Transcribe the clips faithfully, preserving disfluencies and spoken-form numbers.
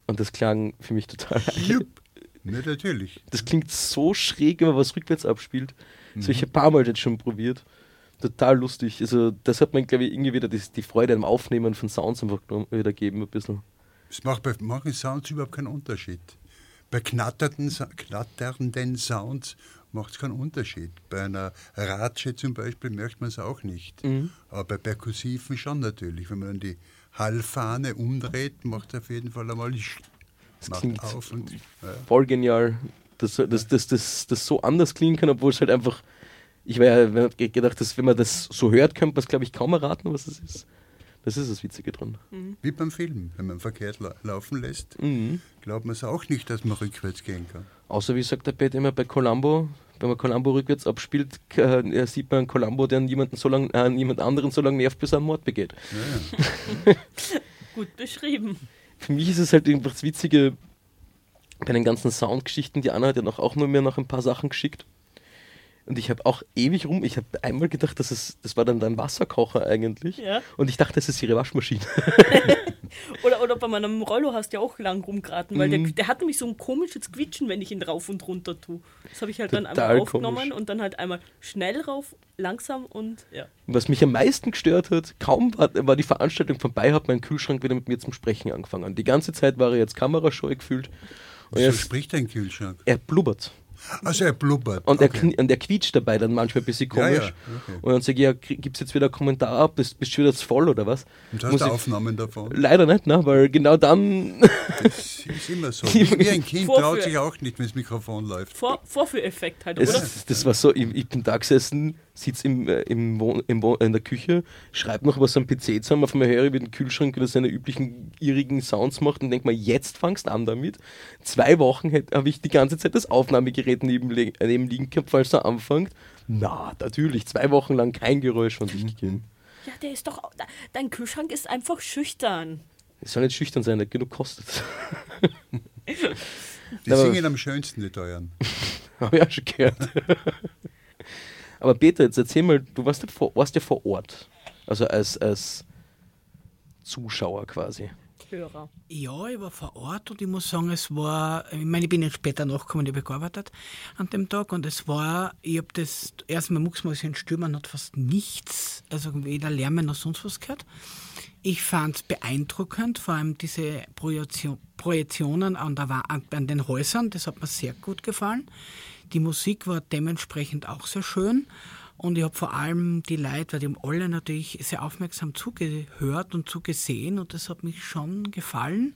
Und das klang für mich total... Jupp. Ja, natürlich. Das klingt so schräg, wenn man was rückwärts abspielt. Mhm. Das habe ich ein paar Mal jetzt schon probiert. Total lustig. Also das hat man, glaube ich, irgendwie wieder die, die Freude am Aufnehmen von Sounds einfach wieder geben ein bisschen. Es macht bei manchen Sounds überhaupt keinen Unterschied. Bei knatternden, knatternden Sounds macht es keinen Unterschied. Bei einer Ratsche zum Beispiel merkt man es auch nicht. Mhm. Aber bei perkussiven schon natürlich. Wenn man dann die Hallfahne umdreht, macht es auf jeden Fall einmal das macht klingt auf. Und, ja. voll genial, dass das, das, das, das, das so anders klingen kann, obwohl es halt einfach... Ich war ja gedacht, dass wenn man das so hört, könnte man es, glaube ich, kaum erraten, was es ist. Das ist das Witzige dran. Mhm. Wie beim Film, wenn man verkehrt la- laufen lässt, Mhm. glaubt man es auch nicht, dass man rückwärts gehen kann. Außer, wie sagt der Bett immer, bei Columbo, wenn man Columbo rückwärts abspielt, äh, sieht man Columbo, der jemanden so lang, äh, jemand anderen so lange nervt, bis er einen Mord begeht. Ja, ja. Gut beschrieben. Für mich ist es halt einfach das Witzige bei den ganzen Soundgeschichten. Die Anna hat ja noch auch nur mir noch ein paar Sachen geschickt. Und ich habe auch ewig rum, ich habe einmal gedacht, dass es, das war dann ein Wasserkocher eigentlich. Ja. Und ich dachte, das ist ihre Waschmaschine. Oder, oder bei meinem Rollo hast du ja auch lang rumgeraten, weil Mhm. der, der hat nämlich so ein komisches Quietschen, wenn ich ihn rauf und runter tue. Das habe ich halt dann Total einmal aufgenommen komisch. und dann halt einmal schnell rauf, langsam und ja. Was mich am meisten gestört hat, kaum war, war die Veranstaltung vorbei, hat mein Kühlschrank wieder mit mir zum Sprechen angefangen. Die ganze Zeit war er jetzt kamerascheu gefühlt. Und Wieso jetzt, spricht dein Kühlschrank? er blubbert. Also er blubbert. Und, er, Okay. kn- und er quietscht dabei dann manchmal ein bisschen Ja, komisch. ja, okay. Und dann sage ich, ja, gibt es jetzt wieder einen Kommentar ab? Bist, bist du wieder zu voll oder was? Und hast Muss du ich- Aufnahmen davon? Leider nicht, ne? Weil genau dann... Das ist immer so. Wie ein Kind Vorführ- traut sich auch nicht, wenn das Mikrofon läuft. Vor, Vorführeffekt halt, Es, oder? das war so, ich, ich bin da gesessen, sitze im, äh, im Wohn, im Wohn, in der Küche, schreibe noch was am P C zusammen, auf einmal höre ich, wie den Kühlschrank wieder seine üblichen irrigen Sounds macht und denke mal, jetzt fangst du an damit. Zwei Wochen habe ich die ganze Zeit das Aufnahmegerät neben, äh, neben liegen gehabt, falls er anfängt. Na, natürlich, zwei Wochen lang kein Geräusch von sich gegeben. Ja, der ist doch. Dein Kühlschrank ist einfach schüchtern. Es soll nicht schüchtern sein, der genug kostet. Die Aber- singen am schönsten, die Teuren. Habe ich auch schon gehört. Aber Peter, jetzt erzähl mal, du warst ja vor, warst ja vor Ort. Also als, als Zuschauer quasi. Hörer. Ja, ich war vor Ort und ich muss sagen, es war, ich meine, ich bin jetzt später nachgekommen, ich habe gearbeitet an dem Tag und es war, ich habe das, erstmal Mucksmäuschen still, man hat fast nichts, also weder Lärm noch sonst was gehört. Ich fand es beeindruckend, vor allem diese Projektion, Projektionen an, der, Wa- an den Häusern, das hat mir sehr gut gefallen. Die Musik war dementsprechend auch sehr schön. Und ich habe vor allem die Leute, weil die haben alle natürlich sehr aufmerksam zugehört und zugesehen und das hat mich schon gefallen.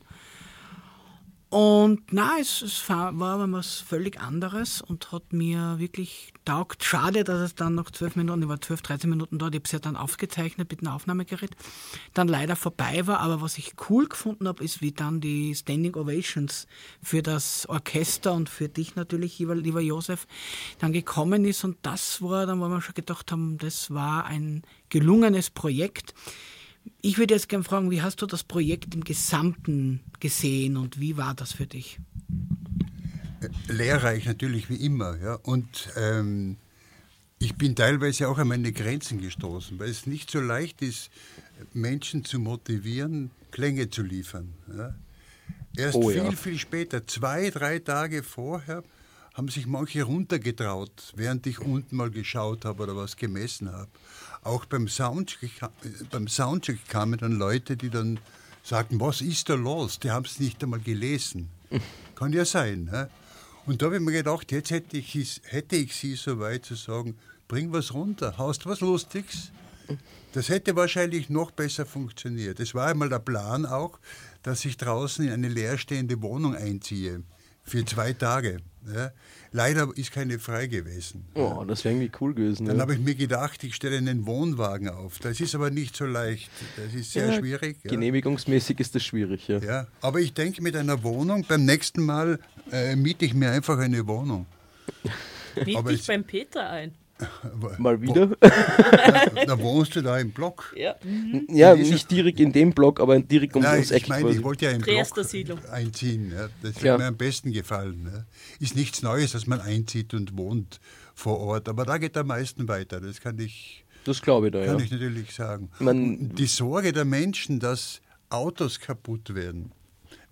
Und na, es, es war war aber was völlig anderes und hat mir wirklich taugt. Schade, dass es dann nach zwölf Minuten, ich war zwölf, dreizehn Minuten dort, ich habe es ja dann aufgezeichnet mit einem Aufnahmegerät, dann leider vorbei war. Aber was ich cool gefunden habe, ist, wie dann die Standing Ovations für das Orchester und für dich natürlich, lieber, lieber Josef, dann gekommen ist. Und das war dann, wo wir schon gedacht haben, das war ein gelungenes Projekt. Ich würde jetzt gerne fragen, wie hast du das Projekt im Gesamten gesehen und wie war das für dich? Lehrreich natürlich wie immer. Ja. Und ähm, ich bin teilweise auch an meine Grenzen gestoßen, weil es nicht so leicht ist, Menschen zu motivieren, Klänge zu liefern. Ja. Erst Oh, viel, ja. viel später, zwei, drei Tage vorher, haben sich manche runtergetraut, während ich unten mal geschaut habe oder was gemessen habe. Auch beim Soundcheck, beim Soundcheck kamen dann Leute, die dann sagten, was ist da los? Die haben es nicht einmal gelesen. Kann ja sein. Ne? Und da habe ich mir gedacht, jetzt hätte ich, hätte ich sie so weit zu sagen, bring was runter, haust was Lustiges. Das hätte wahrscheinlich noch besser funktioniert. Es war einmal der Plan auch, dass ich draußen in eine leerstehende Wohnung einziehe. Für zwei Tage. Ja. Leider ist keine frei gewesen. Oh, das wäre irgendwie cool gewesen. Dann Ja. habe ich mir gedacht, ich stelle einen Wohnwagen auf. Das ist aber nicht so leicht. Das ist sehr Ja, schwierig. Ja. Genehmigungsmäßig ist das schwierig, ja. Ja. Aber ich denke, mit einer Wohnung, beim nächsten Mal äh, miete ich mir einfach eine Wohnung. Miet Aber dich es- beim Peter ein. Mal wieder. Da, da wohnst du da im Block. Ja. Ja, Diese- nicht direkt in dem Block, aber direkt ums, Nein, ums Eck. ich meine, quasi. ich wollte ja im Triester Block Siedlung. einziehen. Ja. Das Ja. hat mir am besten gefallen. Ja. Ist nichts Neues, dass man einzieht und wohnt vor Ort. Aber da geht am meisten weiter. Das kann ich, Das glaube ich da, kann ja. ich natürlich sagen. Man- Und die Sorge der Menschen, dass Autos kaputt werden,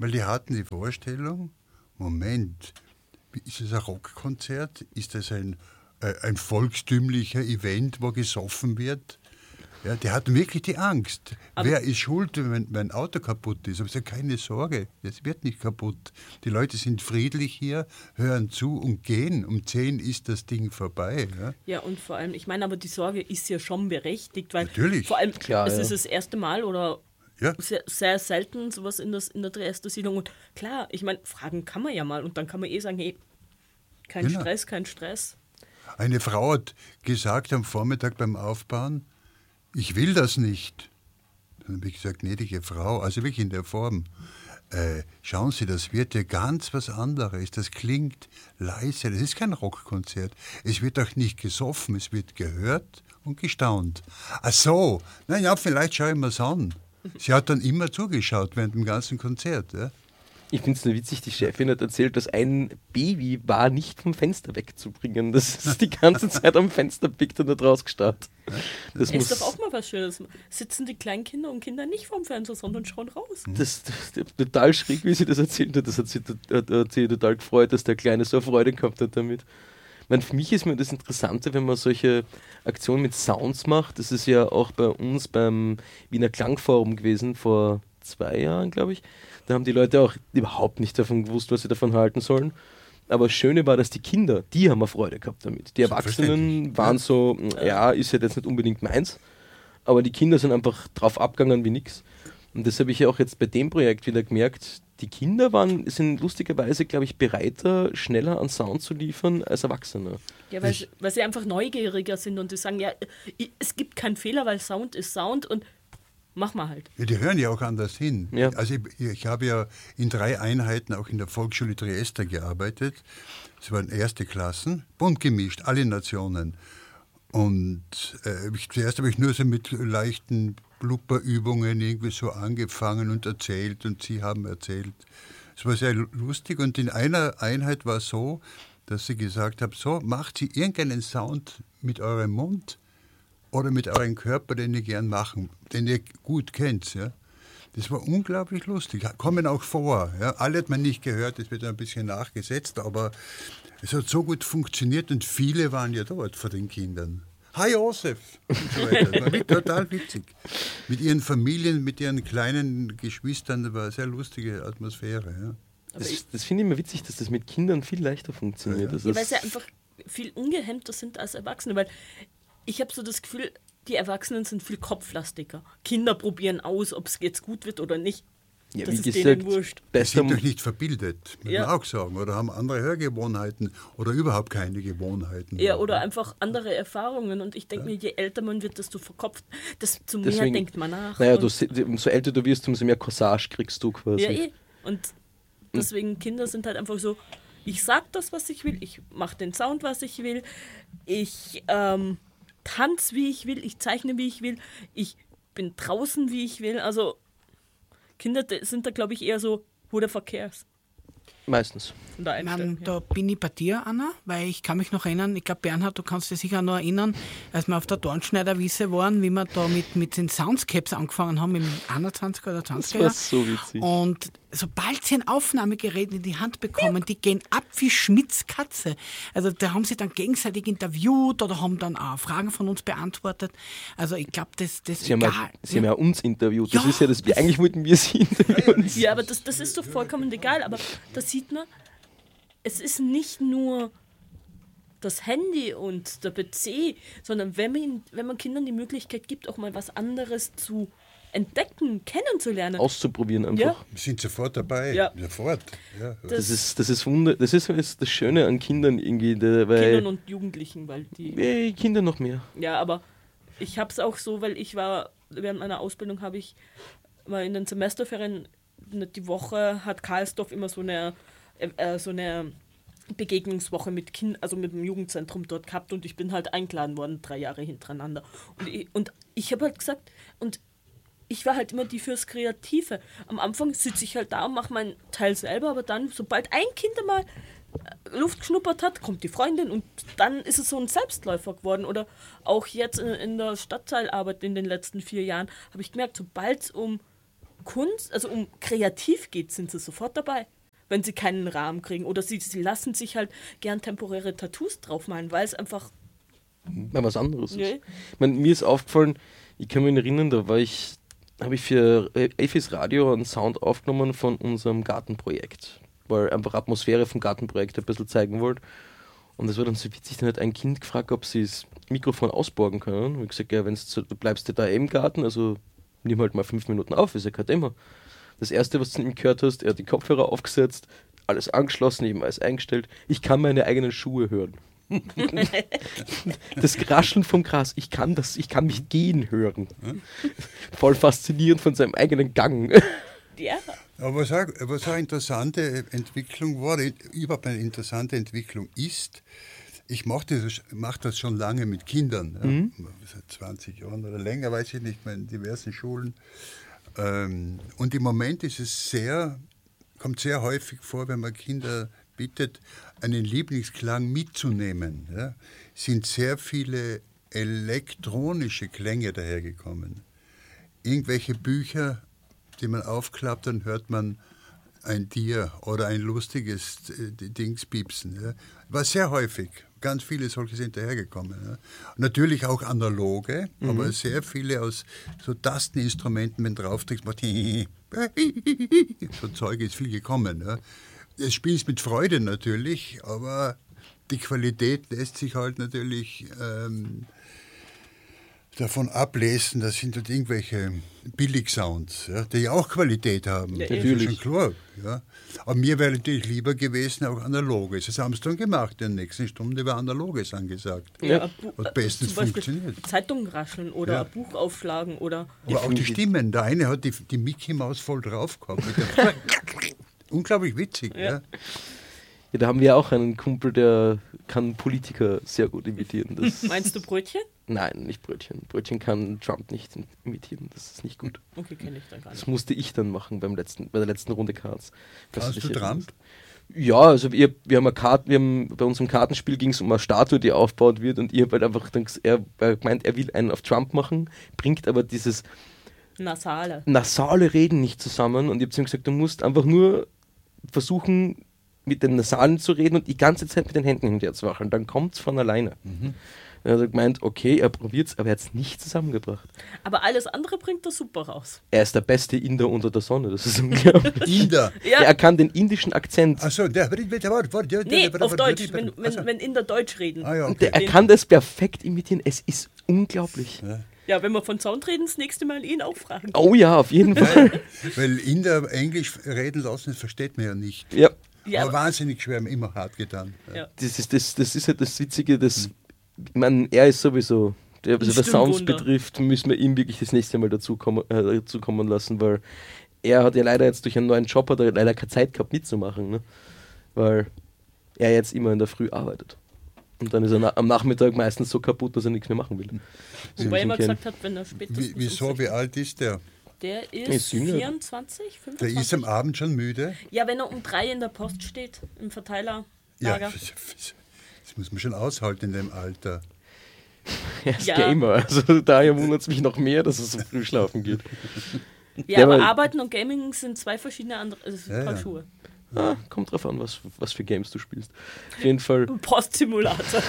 Weil die hatten die Vorstellung, Moment, ist das ein Rockkonzert? Ist das ein, äh, ein volkstümlicher Event, wo gesoffen wird? Ja, die hatten wirklich die Angst. Aber wer ist schuld, wenn mein Auto kaputt ist? Aber ich sage, keine Sorge, es wird nicht kaputt. Die Leute sind friedlich hier, hören zu und gehen. Um zehn ist das Ding vorbei. Ja, ja und vor allem, ich meine, aber die Sorge ist ja schon berechtigt, weil Natürlich. vor allem, Klar, es ja. ist das erste Mal oder ja. sehr, sehr selten sowas in, das, in der Triester-Siedlung. Und klar, ich meine, fragen kann man ja mal und dann kann man eh sagen, hey, kein Genau. Stress, kein Stress. Eine Frau hat gesagt am Vormittag beim Aufbauen, ich will das nicht. Dann habe ich gesagt, gnädige Frau, also wirklich in der Form, äh, schauen Sie, das wird ja ganz was anderes. Das klingt leise, das ist kein Rockkonzert. Es wird auch nicht gesoffen, es wird gehört und gestaunt. Ach so, naja, vielleicht schaue ich mir es an. Sie hat dann immer zugeschaut während dem ganzen Konzert. Ja? Ich finde es nur witzig, die Chefin hat erzählt, dass ein Baby war nicht vom Fenster wegzubringen. Das ist die ganze Zeit am Fenster pickt und hat rausgestarrt. Das Ist muss, doch auch mal was Schönes. Sitzen die Kleinkinder und Kinder nicht vorm Fernseher, sondern schauen raus. das, das, total schräg, wie sie das erzählt hat. Das hat sie, hat, hat sie total gefreut, dass der Kleine so eine Freude gehabt hat damit. Ich meine, für mich ist mir das Interessante, wenn man solche Aktionen mit Sounds macht. Das ist ja auch bei uns beim Wiener Klangforum gewesen, vor zwei Jahren, glaube ich. Da haben die Leute auch überhaupt nicht davon gewusst, was sie davon halten sollen. Aber das Schöne war, dass die Kinder, die haben eine Freude gehabt damit. Die Erwachsenen waren so, ja, ist ja jetzt nicht unbedingt meins. Aber die Kinder sind einfach drauf abgegangen wie nix. Und das habe ich ja auch jetzt bei dem Projekt wieder gemerkt. Die Kinder waren, sind lustigerweise, glaube ich, bereiter, schneller an Sound zu liefern als Erwachsene. Ja, weil, weil sie einfach neugieriger sind und die sagen, ja, es gibt keinen Fehler, weil Sound ist Sound und mach mal halt. Ja, die hören ja auch anders hin. Ja. Also ich, ich habe ja in drei Einheiten auch in der Volksschule Triester gearbeitet. Es waren erste Klassen, bunt gemischt, alle Nationen. Und äh, ich, zuerst habe ich nur so mit leichten Blubberübungen irgendwie so angefangen und erzählt und sie haben erzählt. Es war sehr lustig und in einer Einheit war es so, dass sie gesagt haben, so, macht sie irgendeinen Sound mit eurem Mund oder mit eurem Körper, den ihr gern machen, den ihr gut kennt. Ja? Das war unglaublich lustig. Kommen auch vor. Ja? Alle hat man nicht gehört, das wird ein bisschen nachgesetzt, aber es hat so gut funktioniert und viele waren ja dort vor den Kindern. Hi Josef! Und so weiter. Das war total witzig. Mit ihren Familien, mit ihren kleinen Geschwistern, das war eine sehr lustige Atmosphäre. Ja? Das, das finde ich immer witzig, dass das mit Kindern viel leichter funktioniert. Ja, ja. Also Ja, weil das- sie einfach viel ungehemmter sind als Erwachsene, weil ich habe so das Gefühl, die Erwachsenen sind viel kopflastiger. Kinder probieren aus, ob es jetzt gut wird oder nicht. ja, das wie ist gesagt, denen wurscht. Die bester sind doch nicht verbildet, muss Ja. man auch sagen. Oder haben andere Hörgewohnheiten oder überhaupt keine Gewohnheiten. Ja, oder einfach andere Erfahrungen. Und ich denke mir, je älter man wird, desto verkopft, desto mehr Deswegen- denkt man nach. Naja, du, Und- se- umso älter du wirst, umso mehr Corsage kriegst du quasi. Ja, eh. Und deswegen, Kinder sind halt einfach so, ich sag das, was ich will, ich mache den Sound, was ich will, ich ähm, tanze, wie ich will, ich zeichne, wie ich will, ich bin draußen, wie ich will. Also Kinder d- sind da, glaube ich, eher so, who the fuck cares? Meistens. Von der Ich Einstellung mein, her. da bin ich bei dir, Anna, weil ich kann mich noch erinnern, ich glaube, Bernhard, du kannst dich sicher noch erinnern, als wir auf der Dornschneiderwiese waren, wie wir da mit, mit den Soundscapes angefangen haben, im einundzwanziger oder Das zwanziger war Jahr. so witzig. Und sobald sie ein Aufnahmegerät in die Hand bekommen, die gehen ab wie Schmitz Katze. Also da haben sie dann gegenseitig interviewt oder haben dann auch Fragen von uns beantwortet. Also ich glaube, das, das Sie haben, egal. ja, sie haben ja uns interviewt. Das Ja, ist ja das, eigentlich wollten wir sie interviewen. Ja, aber das, das ist doch vollkommen egal. Aber da sieht man, es ist nicht nur das Handy und der P C, sondern wenn man, wenn man Kindern die Möglichkeit gibt, auch mal was anderes zu entdecken, kennenzulernen. Auszuprobieren einfach. Ja. Wir sind sofort dabei. Ja. Sofort. Ja. Das ist, das ist Wunder, das ist ist das Schöne an Kindern irgendwie, da- weil Kindern und Jugendlichen, weil die. äh, Kinder noch mehr. Ja, aber ich habe es auch so, weil ich war, während meiner Ausbildung habe ich mal in den Semesterferien, die Woche hat Karlsdorf immer so eine, äh, so eine Begegnungswoche mit Kindern, also mit dem Jugendzentrum dort gehabt und ich bin halt eingeladen worden, drei Jahre hintereinander. Und ich, und ich habe halt gesagt, und ich war halt immer die fürs Kreative. Am Anfang sitze ich halt da und mache meinen Teil selber, aber dann, sobald ein Kind einmal Luft geschnuppert hat, kommt die Freundin und dann ist es so ein Selbstläufer geworden. Oder auch jetzt in, in der Stadtteilarbeit in den letzten vier Jahren habe ich gemerkt, sobald es um Kunst, also um kreativ geht, sind sie sofort dabei, wenn sie keinen Rahmen kriegen. Oder sie, sie lassen sich halt gern temporäre Tattoos draufmalen, weil es einfach... Mal was anderes Nee. ist. Ich meine, mir ist aufgefallen, ich kann mich erinnern, da war ich, habe ich für Effis Radio einen Sound aufgenommen von unserem Gartenprojekt, weil einfach Atmosphäre vom Gartenprojekt ein bisschen zeigen wollte. Und das war dann so witzig, dann hat ein Kind gefragt, ob sie das Mikrofon ausborgen können. Und ich gesagt, ja, wenn's so, du bleibst ja da im Garten, also nimm halt mal fünf Minuten auf, ist ja kein Thema. Das erste, was du von ihm gehört hast, er hat die Kopfhörer aufgesetzt, alles angeschlossen, eben alles eingestellt. Ich kann meine eigenen Schuhe hören. Das Rascheln vom Gras, ich kann das, ich kann mich gehen hören. Voll faszinierend von seinem eigenen Gang. Ja. Aber was auch, was auch eine interessante Entwicklung war, überhaupt eine interessante Entwicklung ist, ich mache das, mach das schon lange mit Kindern, ja, Mhm. seit zwanzig Jahren oder länger, weiß ich nicht mehr, in diversen Schulen. Ähm, und im Moment ist es sehr, kommt sehr häufig vor, wenn man Kinder bittet, einen Lieblingsklang mitzunehmen, ja, sind sehr viele elektronische Klänge dahergekommen. Irgendwelche Bücher, die man aufklappt, dann hört man ein Tier oder ein lustiges äh, Dings piepsen. Ja. War sehr häufig. Ganz viele solche sind dahergekommen. Ja. Natürlich auch analoge, mhm. aber sehr viele aus so Tasteninstrumenten, wenn drauf drückst, macht so Zeug ist viel gekommen. Ja. Es spielt mit Freude natürlich, aber die Qualität lässt sich halt natürlich ähm, davon ablesen, das sind halt irgendwelche Billig-Sounds, ja, die ja auch Qualität haben. Ja, das natürlich. ist schon klar. Ja. Aber mir wäre natürlich lieber gewesen, auch analoges. Das haben sie dann gemacht. In der nächsten Stunde war analoges angesagt. Ja. ein Bu- Hat äh, bestens zum Beispiel funktioniert. Zeitungen rascheln oder Ja. ein Buch aufschlagen oder... Aber auch die Stimmen. Der eine hat die, die Mickey Maus voll drauf gehabt. Mit der unglaublich witzig. Ja. Ja. Ja, da haben wir auch einen Kumpel, der kann Politiker sehr gut imitieren. Das Meinst du Brötchen? Nein, nicht Brötchen. Brötchen kann Trump nicht imitieren, das ist nicht gut. Okay, kenne ich dann gar Das nicht. musste ich dann machen beim letzten, bei der letzten Runde Cards. Weißt Kannst dich du erinnerst? Trump? Ja, also wir, wir haben eine Karte, wir haben bei unserem Kartenspiel ging es um eine Statue, die aufgebaut wird und ich habe halt einfach dann, ges- er, er gemeint, er will einen auf Trump machen, bringt aber dieses Nasale. nasale Reden nicht zusammen und ich habe zu ihm gesagt, du musst einfach nur versuchen, mit den Nasalen zu reden und die ganze Zeit mit den Händen hin und her zu wackeln, dann kommt es von alleine. Mhm. Er hat gemeint, okay, er probiert es, aber er hat es nicht zusammengebracht. Aber alles andere bringt er super raus. Er ist der beste Inder unter der Sonne, das ist unglaublich. Inder. Ja, Er kann den indischen Akzent, Achso, der. nee, auf Deutsch, wenn, wenn, wenn Inder Deutsch reden. Ah, ja, okay. der, er kann das perfekt imitieren, es ist unglaublich. Ja, wenn wir von Sound reden, das nächste Mal ihn auch fragen. Oh ja, auf jeden Fall. Weil Inder Englisch reden lassen, das versteht man ja nicht. Ja, Ja, aber aber, wahnsinnig schwer, immer hart getan. ja. das ist, das, das ist halt das Witzige, dass, ich meine, er ist sowieso, der, also was Sounds Stimmwunder. betrifft, müssen wir ihm wirklich das nächste Mal dazu kommen, äh, dazu kommen lassen, weil er hat ja leider jetzt durch einen neuen Job, hat er leider keine Zeit gehabt mitzumachen, ne? Weil er jetzt immer in der Früh arbeitet. Und dann ist er na am Nachmittag meistens so kaputt, dass er nichts mehr machen will. So Wobei wie er ich ihn immer kenn. gesagt hat, wenn er spätestens... Wie, wieso, um wie alt ist der? Der Ist ist jünger. vierundzwanzig, Der fünfundzwanzig. ist am Abend schon müde. Ja, wenn er um drei in der Post steht, im Verteilerlager. Ja, das, das muss man schon aushalten in dem Alter. Er ist Ja. Gamer, also daher wundert es mich noch mehr, dass er so früh schlafen geht. Ja, Ja, aber aber- Arbeiten und Gaming sind zwei verschiedene andere also es sind Ja, Paar ja. Schuhe. Ah, kommt drauf an, was, was für Games du spielst. Auf jeden Fall, Postsimulator.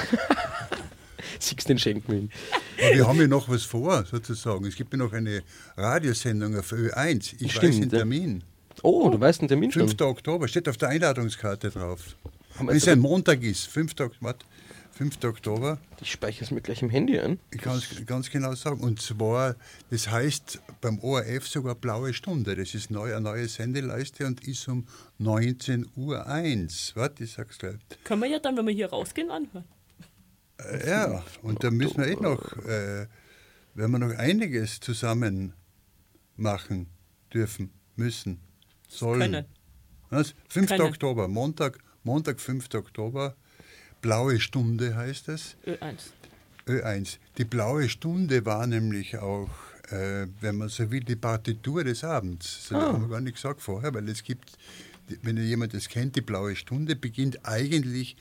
siehst den schenken wir ihn. Aber wir haben ja noch was vor, sozusagen. Es gibt ja noch eine Radiosendung auf Ö eins. Ich Stimmt, weiß den ja. Termin. Oh, du weißt den Termin schon. fünfter Oktober, steht auf der Einladungskarte drauf. Haben wir Wenn es jetzt ein Montag ist, fünfter Warte, fünfter Oktober, Ich speichere es mir gleich im Handy ein. ich kann es ganz genau sagen. Und zwar, das heißt beim O R F sogar Blaue Stunde. Das ist neu, eine neue Sendeleiste und ist um neunzehn Uhr eins. Warte, ich sag's gleich. Können wir ja dann, wenn wir hier rausgehen, anhören. Äh, ja, und da müssen wir eh noch, äh, werden wir noch einiges zusammen machen dürfen, müssen, sollen. Können. Was? fünfter Können. Oktober, Montag, Montag, fünfter Oktober. Blaue Stunde heißt es. Ö eins. Ö eins. Die Blaue Stunde war nämlich auch, äh, wenn man so will, die Partitur des Abends. Das haben wir gar nicht gesagt vorher, weil es gibt, wenn jemand das kennt, die Blaue Stunde beginnt eigentlich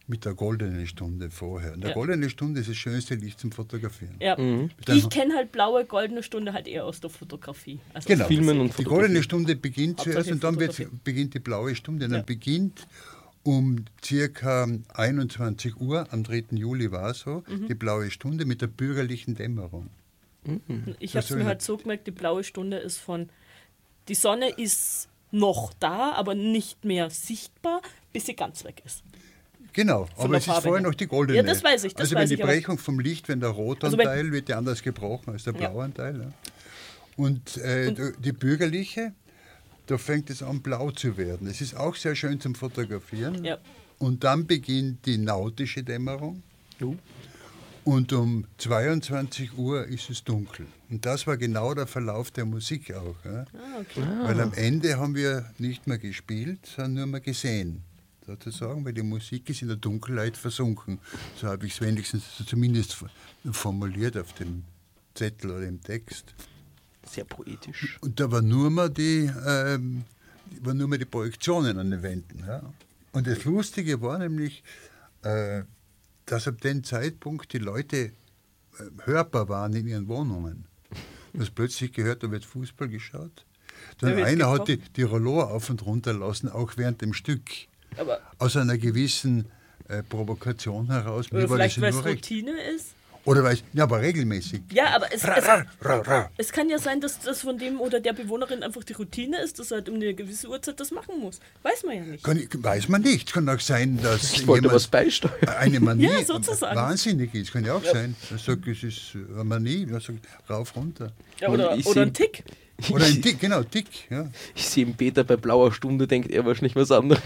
mit der goldenen Stunde vorher. Und der Ja. goldene Stunde ist das schönste Licht zum Fotografieren. Ja. Mhm. Ich kenne halt blaue, goldene Stunde halt eher aus der Fotografie. Also Genau. aus Filmen und Die Fotografie. goldene Stunde beginnt zuerst Hauptsächlich und dann wird's, Fotografie. beginnt die blaue Stunde. Und dann Ja. beginnt um circa einundzwanzig Uhr, am dritten Juli war es so, Mhm. die blaue Stunde mit der bürgerlichen Dämmerung. Ich Das habe es soll mir ich- halt so gemerkt, die blaue Stunde ist von, die Sonne ist noch da, aber nicht mehr sichtbar, bis sie ganz weg ist. Genau, Von aber der es ist Farbe vorher her. noch die goldene. Ja, das weiß ich, das also weiß wenn die ich, aber- Brechung vom Licht, wenn der Also wenn- Rotanteil wird ja anders gebrochen als der Ja. Blauanteil. Ja. Und, äh, Und- die bürgerliche, da fängt es an blau zu werden. Es ist auch sehr schön zum Fotografieren. Ja. Und dann beginnt die nautische Dämmerung. Oh. Und um zweiundzwanzig Uhr ist es dunkel. Und das war genau der Verlauf der Musik auch. Ja? Ah, okay. Weil am Ende haben wir nicht mehr gespielt, sondern nur mehr gesehen. Sozusagen, weil die Musik ist in der Dunkelheit versunken. So habe ich es wenigstens so zumindest formuliert auf dem Zettel oder im Text. Sehr poetisch. Und da war nur mehr die, ähm, waren nur mehr die Projektionen an den Wänden. Ja? Und das Lustige war nämlich, äh, dass ab dem Zeitpunkt die Leute äh, hörbar waren in ihren Wohnungen. Du hast plötzlich gehört, da wird Fußball geschaut. Dann Da wird einer hat die, gekocht. die Rollo auf und runter lassen, auch während dem Stück. Aber Aus einer gewissen äh, Provokation heraus. Mir oder war vielleicht, das weil es nur recht. Routine ist. Oder weil es, ja, aber regelmäßig. Ja, aber es, Ra, es, ra, ra, ra. es kann ja sein, dass das von dem oder der Bewohnerin einfach die Routine ist, dass er halt um eine gewisse Uhrzeit das machen muss. Weiß man ja nicht. Kann, weiß man nicht. Es kann auch sein, dass Ich wollte jemand was beisteuern. eine Manie Ja, sozusagen. wahnsinnig ist. Kann ja auch sein. Er sagt, es ist eine Manie. Er sagt, rauf, runter. Ja, oder Ich oder seh- ein Tick. Oder ein Tick, genau, Tick. Ja. Ich sehe ihn Peter bei blauer Stunde, denkt er wahrscheinlich was anderes.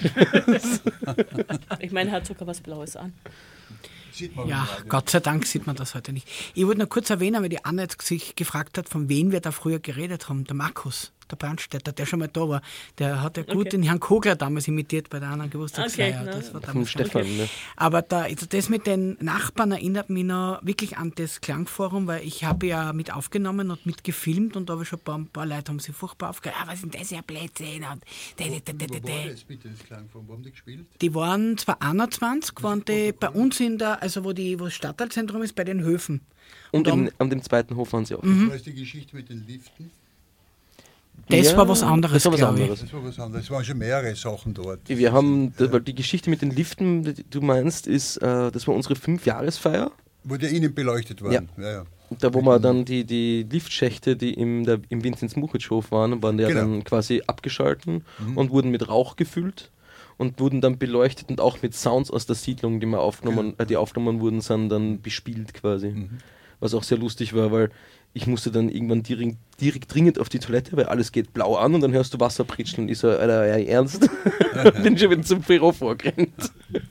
Ich meine, er hat sogar was Blaues an. Sieht man Ja, gerade. Gott sei Dank sieht man das heute nicht. Ich wollte nur kurz erwähnen, weil die Anna jetzt sich gefragt hat, von wem wir da früher geredet haben. Der Markus, der Brandstätter, der schon mal da war. Der hat ja gut Okay. den Herrn Kogler damals imitiert bei der anderen Geburtstagsfeier. Okay, ne. das war Vom damals schon. Stefan, ne? Aber da, also das mit den Nachbarn erinnert mich noch wirklich an das Klangforum, weil ich habe ja mit aufgenommen und mit gefilmt und da habe ich schon ein paar, ein paar Leute haben sich furchtbar aufgeregt. Ah, was ist denn das für ein Blödsinn? Und da, da, da, da, Wo da. war das bitte, das Klangform? Wo haben die gespielt? Die waren zwar einundzwanzig, waren die bei uns in der, also wo, die, wo das Stadtteilzentrum ist, bei den Höfen. Und dann- im, an dem zweiten Hof waren sie auch. Das war die Geschichte mit den Liften. Das Ja, war was anderes, das war was glaube ich. anderes. Das war was anderes. Es waren schon mehrere Sachen dort. Wir haben, da- weil die Geschichte mit den Liften, die du meinst, ist, äh, das war unsere Fünfjahresfeier. Wo die innen beleuchtet waren. Ja. Ja, Da wo wir dann die, die Liftschächte, die im, der, im Vinzenz-Muchitsch-Hof waren, waren ja Genau. dann quasi abgeschalten und wurden mit Rauch gefüllt und wurden dann beleuchtet und auch mit Sounds aus der Siedlung, die, wir aufgenommen, äh, die aufgenommen wurden, sind dann bespielt quasi. Was auch sehr lustig war, weil ich musste dann irgendwann direkt, direkt dringend auf die Toilette, weil alles geht blau an und dann hörst du Wasser pritscheln und ich so, Alter, ja, ernst? Bin schon wieder zum Büro vorgerannt.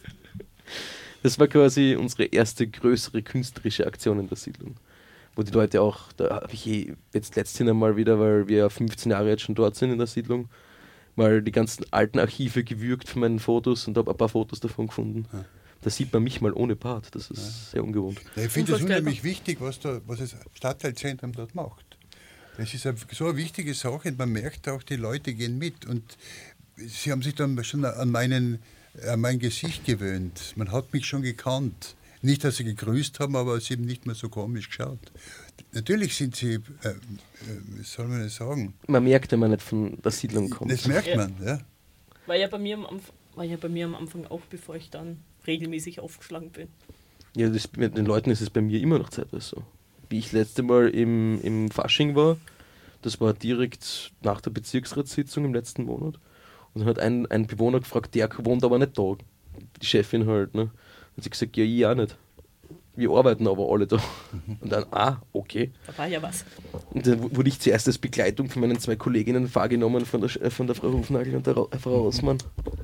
Das war quasi unsere erste größere künstlerische Aktion in der Siedlung. Wo die Leute auch, da habe ich eh jetzt letztens einmal wieder, weil wir ja fünfzehn Jahre jetzt schon dort sind in der Siedlung, mal die ganzen alten Archive gewürgt von meinen Fotos und habe ein paar Fotos davon gefunden. Da sieht man mich mal ohne Bart, das ist sehr ungewohnt. Ja, ich finde es Unvorstellbar. unheimlich wichtig, was, da, was das Stadtteilzentrum dort macht. Das ist eine, so eine wichtige Sache und man merkt auch, die Leute gehen mit. Und sie haben sich dann schon an, meinen, an mein Gesicht gewöhnt. Man hat mich schon gekannt. Nicht, dass sie gegrüßt haben, aber sie haben nicht mehr so komisch geschaut. Natürlich sind sie, äh, äh, wie soll man das sagen? Man merkt, wenn man nicht von der Siedlung kommt. Das merkt Ja. man, ja. War ja bei mir am Anfang, war ja bei mir am Anfang auch, bevor ich dann regelmäßig aufgeschlagen bin. Ja, das, mit den Leuten ist es bei mir immer noch zeitweise so. Wie ich letzte Mal im, im Fasching war, das war direkt nach der Bezirksratssitzung im letzten Monat. Und dann hat ein, ein Bewohner gefragt, der wohnt aber nicht da. Die Chefin halt, ne? Hat sie gesagt, ja, ich auch nicht. Wir arbeiten aber alle da. Und dann, ah, okay. Da war ja was. Und dann wurde ich zuerst als Begleitung von meinen zwei Kolleginnen wahrgenommen, von der, Sch- äh, von der Frau Hufnagel und der Ra- Frau Rossmann.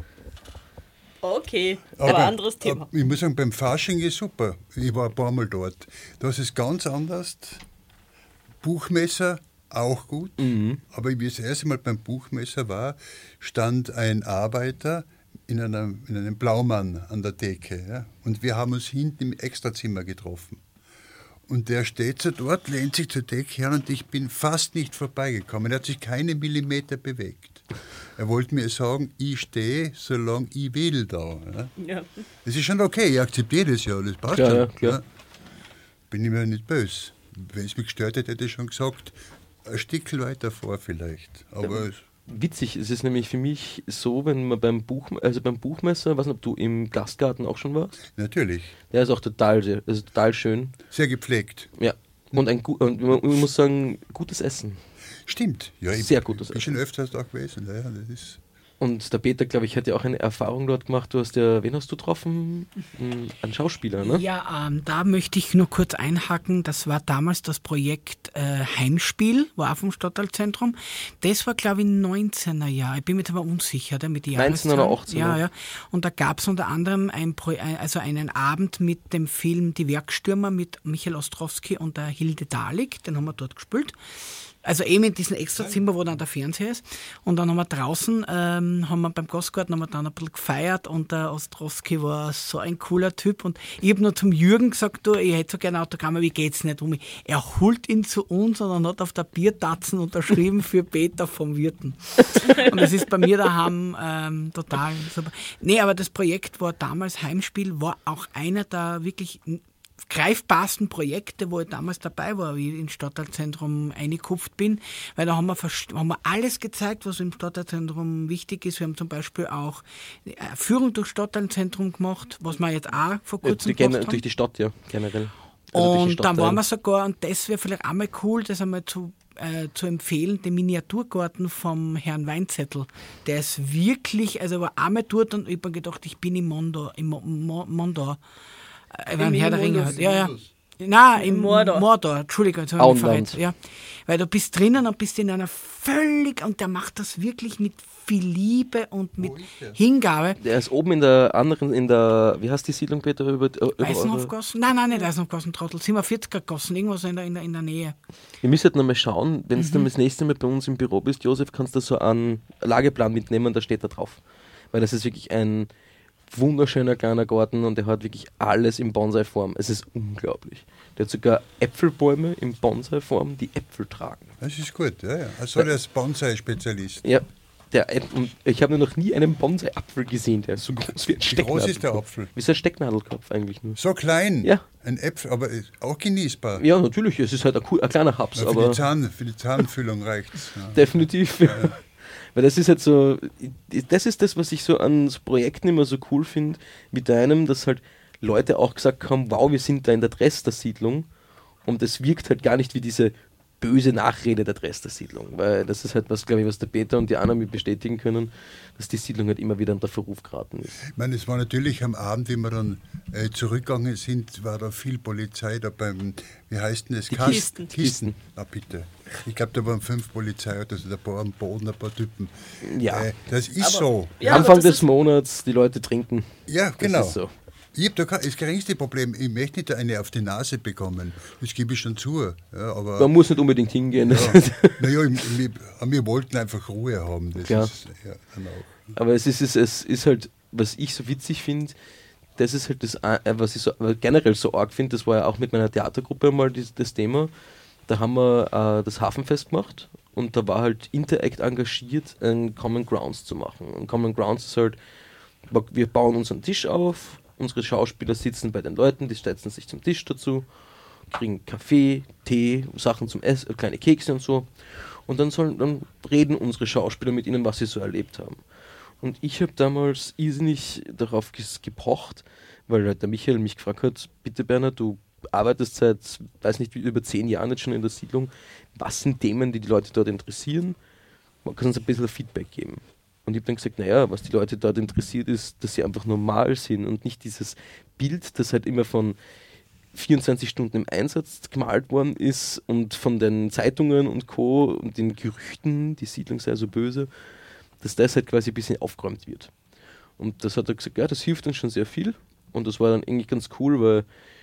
Okay, aber, anderes Thema. aber ich muss sagen, beim Fasching ist super. Ich war ein paar Mal dort. Das ist ganz anders. Buchmesser auch gut. Aber wie ich das erste Mal beim Buchmesser war, stand ein Arbeiter in einem, in einem Blaumann an der Theke. Ja? Und wir haben uns hinten im Extrazimmer getroffen. Und der steht so dort, lehnt sich zur Decke her und ich bin fast nicht vorbeigekommen. Er hat sich keine Millimeter bewegt. Er wollte mir sagen, ich stehe, solange ich will da. Ja. Ja. Das ist schon okay, ich akzeptiere das ja, das passt Klar, schon. ja, klar. Ja. Bin ich mir nicht böse. Wenn es mich gestört hätte, hätte ich schon gesagt, ein Stückchen weiter vor vielleicht. Aber Ja. Witzig, es ist nämlich für mich so, wenn man beim Buch, also beim Buchmesser, weiß nicht, ob du im Gastgarten auch schon warst, natürlich, der ist auch total, sehr- also total schön. sehr gepflegt. Ja. Und ein gu- und man man muss sagen, gutes Essen. Stimmt. Ja, ich Sehr gutes bin schon Essen. öfters da gewesen. Ja, ja, das ist Und der Peter, glaube ich, hat ja auch eine Erfahrung dort gemacht. Du hast ja, wen hast du getroffen? Hm, Einen Schauspieler, ne? Ja, ähm, da möchte ich nur kurz einhaken. Das war damals das Projekt äh, Heimspiel, war auch vom Stadtteilzentrum. Das war, glaube ich, neunzehner Jahre. Ich bin mir jetzt aber unsicher, da mit die neunzehn oder Jahreszahlen. achtzehn, Ja, ja. ja. Und da gab es unter anderem ein Pro ein- also einen Abend mit dem Film Die Werkstürmer mit Michael Ostrowski und der Hilde Dahlig. Den haben wir dort gespielt. Also eben in diesem Extrazimmer, wo dann der Fernseher ist. Und dann haben wir draußen, ähm, haben wir beim Gastgarten haben wir dann ein bisschen gefeiert und der Ostrowski war so ein cooler Typ. Und ich habe nur zum Jürgen gesagt, du, ich hätte so gerne Autogramme, wie geht's nicht um mich? Er holt ihn zu uns und dann hat auf der Biertatzen unterschrieben für Peter vom Wirten. Und das ist bei mir daheim ähm, total super. Nee, aber das Projekt war damals Heimspiel, war auch einer der wirklich greifbarsten Projekte, wo ich damals dabei war, wie ich ins Stadtteilzentrum eingekupft bin, weil da haben wir, vers- haben wir alles gezeigt, was im Stadtteilzentrum wichtig ist. Wir haben zum Beispiel auch eine Führung durchs Stadtteilzentrum gemacht, was wir jetzt auch vor Ja, kurzem die, gen- gemacht haben. durch die Stadt, ja, generell. Also durch die Und dann Stadtteile. waren wir sogar, und das wäre vielleicht einmal cool, das einmal zu, äh, zu empfehlen, den Miniaturgarten vom Herrn Weinzettel. Der ist wirklich, also er war einmal dort und ich habe mir gedacht, ich bin im Mondor, im Mo- Mo- Mondor. Äh, beim Herr der Ringe halt. Ja, ja. Nein, im Mordor. Mordor. Entschuldigung, jetzt habe ich mich Auenland. verrät. Ja. Weil du bist drinnen und bist in einer völlig, und der macht das wirklich mit viel Liebe und mit Hingabe. Der ist oben in der anderen, in der, wie heißt die Siedlung, Peter? Über, über, Weißenhofgassen? Nein, nein, nicht Weißenhofgassen, Trottel. siebenundvierziger Gassen, irgendwas in der, in der, in der Nähe. Wir müssen halt noch mal schauen, wenn Mhm. du dann das nächste Mal bei uns im Büro bist, Josef, kannst du so einen Lageplan mitnehmen und da steht da drauf. Weil das ist wirklich ein wunderschöner kleiner Garten und der hat wirklich alles in Bonsai-Form. Es ist unglaublich. Der hat sogar Äpfelbäume in Bonsai-Form, die Äpfel tragen. Das ist gut, ja, ja. Also der ist Bonsai-Spezialist. Ja, der Äp- und ich habe noch nie einen Bonsai-Apfel gesehen, der ist so groß wie ein Wie groß ist der Stecknadelkopf. Apfel? Wie so ein Stecknadelkopf eigentlich nur. So klein. Ja. Ein Äpfel, aber ist auch genießbar. Ja, natürlich, es ist halt ein, cool, ein kleiner Haps, Ja, für, aber die Zahn, für die Zahnfüllung reicht es. Ja. definitiv. Weil das ist halt so, das ist das, was ich so an so Projekten immer so cool finde, wie deinem, dass halt Leute auch gesagt haben, wow, wir sind da in der Dresdner-Siedlung und es wirkt halt gar nicht wie diese böse Nachrede der Dresdner-Siedlung, weil das ist halt was, glaube ich, was der Peter und die anderen mir bestätigen können, dass die Siedlung halt immer wieder unter Verruf geraten ist. Ich meine, es war natürlich am Abend, wie wir dann äh, zurückgegangen sind, war da viel Polizei da beim, wie heißt denn das? Die Kast- Kisten. Kisten. Na bitte. Ich glaube, da waren fünf Polizeiautos, ein paar am Boden, ein paar Typen. Ja. Äh, das ist Aber- so. Ja, aber Anfang das des ist- Monats, die Leute trinken. Ja, genau. Das ist so. Ich habe da kein, das geringste Problem. Ich möchte nicht eine auf die Nase bekommen. Das gebe ich schon zu. Ja, aber Man muss nicht unbedingt hingehen. ja, naja, wir, wir wollten einfach Ruhe haben. Das Ja. ist ja, dann auch. Aber es ist, es, es ist halt, was ich so witzig finde, das ist halt das, äh, was ich so, generell so arg finde, das war ja auch mit meiner Theatergruppe mal das, das Thema. Da haben wir äh, das Hafenfest gemacht und da war halt Interact engagiert, ein Common Grounds zu machen. Und Common Grounds ist halt, wir bauen unseren Tisch auf, unsere Schauspieler sitzen bei den Leuten, die setzen sich zum Tisch dazu, kriegen Kaffee, Tee, Sachen zum Essen, kleine Kekse und so. Und dann sollen dann reden unsere Schauspieler mit ihnen, was sie so erlebt haben. Und ich habe damals irrsinnig darauf ges- gepocht, weil halt der Michael mich gefragt hat, bitte Bernhard, du arbeitest seit, weiß nicht wie, über zehn Jahren jetzt schon in der Siedlung, was sind Themen, die die Leute dort interessieren? Man kann uns ein bisschen Feedback geben. Und ich habe dann gesagt, naja, was die Leute dort interessiert ist, dass sie einfach normal sind und nicht dieses Bild, das halt immer von vierundzwanzig Stunden im Einsatz gemalt worden ist und von den Zeitungen und Co. und den Gerüchten, die Siedlung sei so böse, dass das halt quasi ein bisschen aufgeräumt wird. Und das hat er gesagt, ja, das hilft uns schon sehr viel. Und das war dann eigentlich ganz cool, weil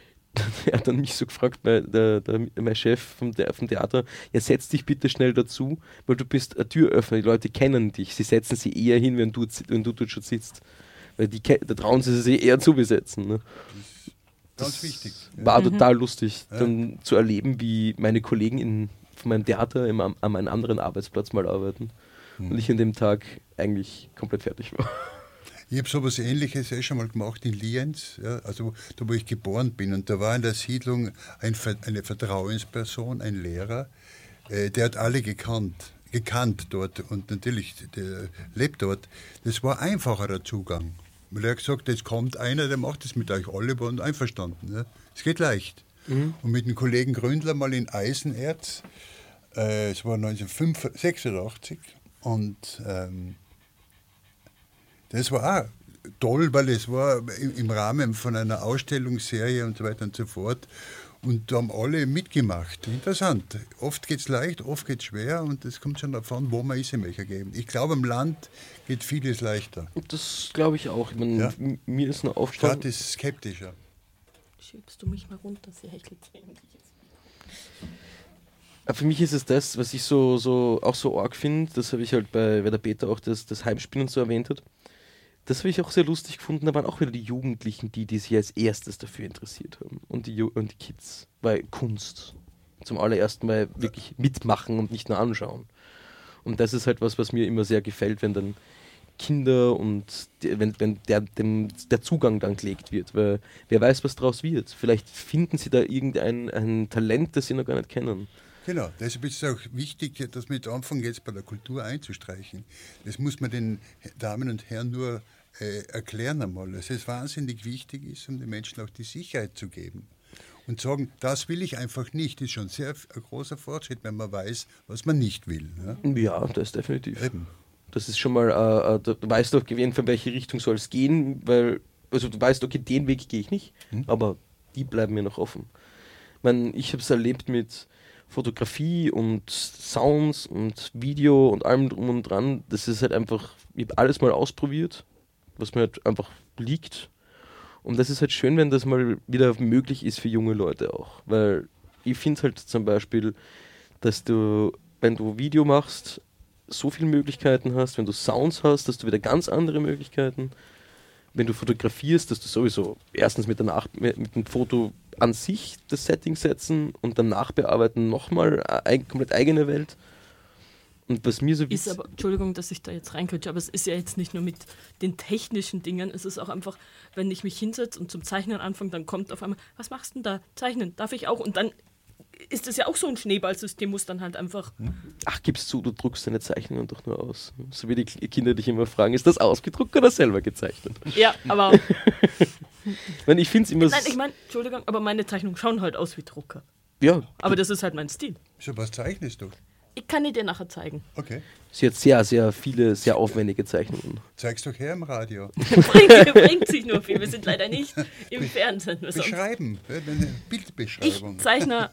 er hat dann mich so gefragt, mein, der, der, mein Chef vom, der, vom Theater, ja, setz dich bitte schnell dazu, weil du bist ein Türöffner, die Leute kennen dich, sie setzen sie eher hin, wenn du, wenn du dort schon sitzt. Weil die, da trauen sie sich eher zu besetzen. Ne? Ganz wichtig. War mhm. total lustig, dann ja. zu erleben, wie meine Kollegen in, von meinem Theater im, an einem anderen Arbeitsplatz mal arbeiten mhm. und ich an dem Tag eigentlich komplett fertig war. Ich habe sowas Ähnliches eh schon mal gemacht in Lienz, ja, also da wo ich geboren bin. Und da war in der Siedlung ein, eine Vertrauensperson, ein Lehrer, äh, der hat alle gekannt, gekannt dort und natürlich, der lebt dort. Das war einfacher der Zugang. Weil er hat gesagt, jetzt kommt einer, der macht das mit euch alle, waren einverstanden. Ja. Es geht leicht. Mhm. Und mit dem Kollegen Gründler mal in Eisenerz, äh, es war neunzehnhundertsechsundachtzig und ähm, das war auch toll, weil es war im Rahmen von einer Ausstellungsserie und so weiter und so fort. Und da haben alle mitgemacht. Interessant. Oft geht es leicht, oft geht es schwer und es kommt schon davon, wo man ist in welcher Gegend. Ich glaube, im Land geht vieles leichter. Das glaube ich auch. Ich meine, ja. Mir ist noch aufgefallen. Stadt ist skeptischer. Schiebst du mich mal runter, sie hechelt ähnlich. Für mich ist es das, was ich so, so auch so arg finde, das habe ich halt bei, bei der Beta auch das, das Heimspielen so erwähnt hat. Das habe ich auch sehr lustig gefunden, da waren auch wieder die Jugendlichen, die, die sich als erstes dafür interessiert haben. Und die, und die Kids, weil Kunst zum allerersten Mal wirklich mitmachen und nicht nur anschauen. Und das ist halt was, was mir immer sehr gefällt, wenn dann Kinder und die, wenn, wenn der, dem, der Zugang dann gelegt wird, weil wer weiß, was draus wird. Vielleicht finden sie da irgendein ein Talent, das sie noch gar nicht kennen. Genau, deshalb ist es auch wichtig, dass man jetzt anfangen, jetzt bei der Kultur einzustreichen. Das muss man den Damen und Herren nur äh, erklären einmal, dass es wahnsinnig wichtig ist, um den Menschen auch die Sicherheit zu geben. Und sagen, das will ich einfach nicht, ist schon sehr ein großer Fortschritt, wenn man weiß, was man nicht will. Ja, ja das ist definitiv. Eben. Das ist schon mal, äh, du weißt doch gewähnt, von welche Richtung soll es gehen, weil, also du weißt, okay, den Weg gehe ich nicht, hm? aber die bleiben mir noch offen. Ich meine, ich habe es erlebt mit Fotografie und Sounds und Video und allem drum und dran. Das ist halt einfach, ich habe alles mal ausprobiert, was mir halt einfach liegt. Und das ist halt schön, wenn das mal wieder möglich ist für junge Leute auch. Weil ich finde halt zum Beispiel, dass du, wenn du Video machst, so viele Möglichkeiten hast, wenn du Sounds hast, dass du wieder ganz andere Möglichkeiten. Wenn du fotografierst, dass du sowieso erstens mit, der Nach- mit dem Foto an sich das Setting setzen und dann nachbearbeiten nochmal eine komplett eigene Welt. Und was mir so ist aber, Entschuldigung, dass ich da jetzt reinquetsche, aber es ist ja jetzt nicht nur mit den technischen Dingen, es ist auch einfach, wenn ich mich hinsetze und zum Zeichnen anfange, dann kommt auf einmal, was machst du denn da? Zeichnen, darf ich auch? Und dann ist das ja auch so ein Schneeballsystem, muss dann halt einfach... Ach, gib's zu, du druckst deine Zeichnungen doch nur aus. So wie die Kinder dich immer fragen, ist das ausgedruckt oder selber gezeichnet? Ja, aber... ich meine, ich finde es immer... Nein, ich meine, Entschuldigung, aber meine Zeichnungen schauen halt aus wie Drucker. Ja. Aber das ist halt mein Stil. So, was zeichnest du? Ich kann die dir nachher zeigen. Okay. Sie hat sehr, sehr viele, sehr aufwendige Zeichnungen. Zeig's doch her im Radio. bringt, bringt sich nur viel, wir sind leider nicht im Fernsehen. Beschreiben, eine Bildbeschreibung. Ich zeichne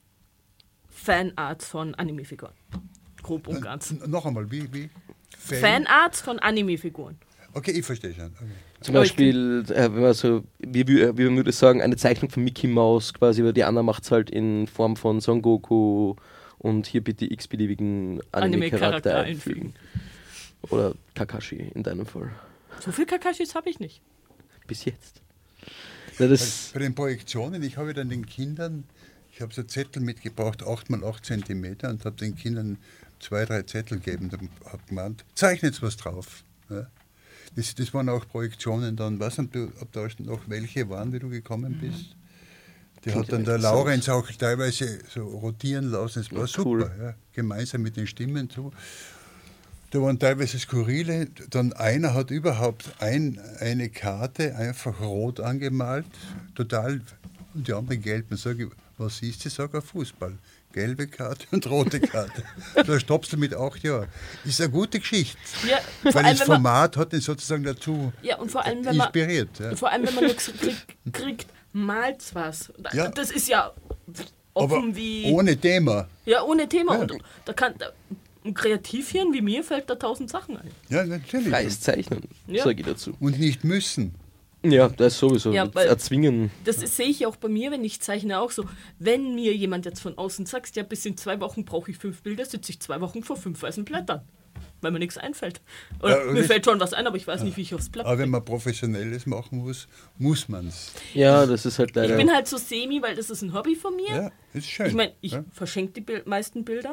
Fanarts von Anime-Figuren. Grob und ganz. N- noch einmal, wie? wie? Fan? Fanarts von Anime-Figuren. Okay, ich verstehe schon. Okay. Zum Beispiel, äh, wenn man so, wie, wie, wie man würde sagen, eine Zeichnung von Mickey Mouse quasi, weil die Anna macht es halt in Form von Son Goku und hier bitte x-beliebigen Anime-Charakter Anime einfügen. Oder Kakashi in deinem Fall. So viel Kakashis habe ich nicht. Bis jetzt. Ja, das bei, bei den Projektionen, ich habe dann den Kindern, ich habe so Zettel mitgebracht, acht mal acht Zentimeter und habe den Kindern zwei, drei Zettel gegeben und habe gemeint, zeichnet was drauf. Ja. Das, das waren auch Projektionen dann, weiß nicht, ob da noch welche waren, wie du gekommen bist. Die hat dann der Laurenz auch teilweise so rotieren lassen, das war ja, super, cool. Ja, gemeinsam mit den Stimmen so. Da waren teilweise skurrile, dann einer hat überhaupt ein, eine Karte einfach rot angemalt, total, und die andere gelb. Und sage ich, was siehst du? Sag, Fußball. Gelbe Karte und rote Karte. Da stoppst du mit acht Jahren. Ist eine gute Geschichte. Ja, weil allem, das Format hat ihn sozusagen dazu ja, und vor allem, wenn man, inspiriert. Ja. Vor allem, wenn man nichts kriegt, kriegt malt's was. Ja. Das ist ja offen aber wie... ohne Thema. Ja, ohne Thema. Ja. Und da kann... Ein Kreativhirn wie mir fällt da tausend Sachen ein. Ja, natürlich. Freies Zeichnen, ja. sage ich dazu. Und nicht müssen. Ja, das ist sowieso. Ja, erzwingen. Das sehe ich auch bei mir, wenn ich zeichne, auch so. Wenn mir jemand jetzt von außen sagt, ja, bis in zwei Wochen brauche ich fünf Bilder, sitze ich zwei Wochen vor fünf weißen Blättern. weil mir nichts einfällt. Oder Ja, mir das- fällt schon was ein, aber ich weiß nicht, wie ich aufs Blatt Aber wenn bringe. man Professionelles machen muss, muss man es. Ja, das ist halt Ich leider. bin halt so semi, weil das ist ein Hobby von mir. Ja, ist schön. Ich meine, ich ja. verschenke die Bil- meisten Bilder.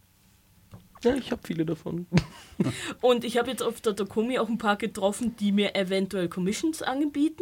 ja, ich habe viele davon. Und ich habe jetzt auf der Dokumi auch ein paar getroffen, die mir eventuell Commissions anbieten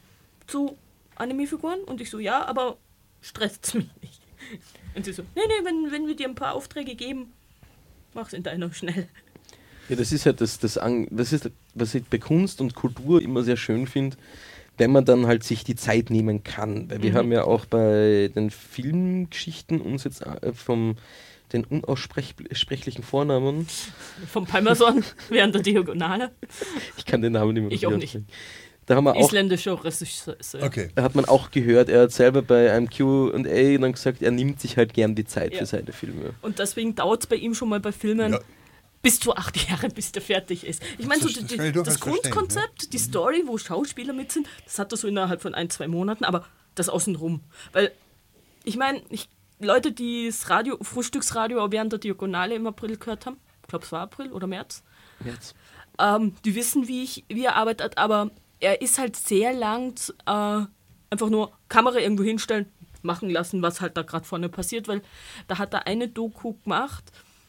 zu Anime-Figuren. Und ich so, ja, aber stresst mich nicht. Und sie so, nee, nee, wenn, wenn wir dir ein paar Aufträge geben, mach's in deiner schnell. Ja, das ist halt das, das, An das ist, was ich bei Kunst und Kultur immer sehr schön finde, wenn man dann halt sich die Zeit nehmen kann. Weil wir Mhm. haben ja auch bei den Filmgeschichten uns jetzt äh, vom den unaussprechlichen Vornamen, Vom Palmerson während der Diagonale. ich kann den Namen nicht mehr Ich auch richtig aussprechen. Da haben wir auch Isländischer Regisseur. Okay. Da hat man auch gehört, er hat selber bei einem Q und A dann gesagt, er nimmt sich halt gern die Zeit Ja. für seine Filme. Und deswegen dauert es bei ihm schon mal bei Filmen Ja. bis zu acht Jahre, bis der fertig ist. Ich meine, so Das- die, das die, kann ich durchaus das Grundkonzept, die Story, wo Schauspieler mit sind, das hat er so innerhalb von ein, zwei Monaten, aber das außenrum. Weil, ich meine, ich, Leute, die das Radio, Frühstücksradio während der Diagonale im April gehört haben, ich glaube, es war April oder März, Jetzt. ähm, die wissen, wie, ich, wie er arbeitet, aber er ist halt sehr lang äh, einfach nur Kamera irgendwo hinstellen, machen lassen, was halt da gerade vorne passiert, weil da hat er eine Doku gemacht,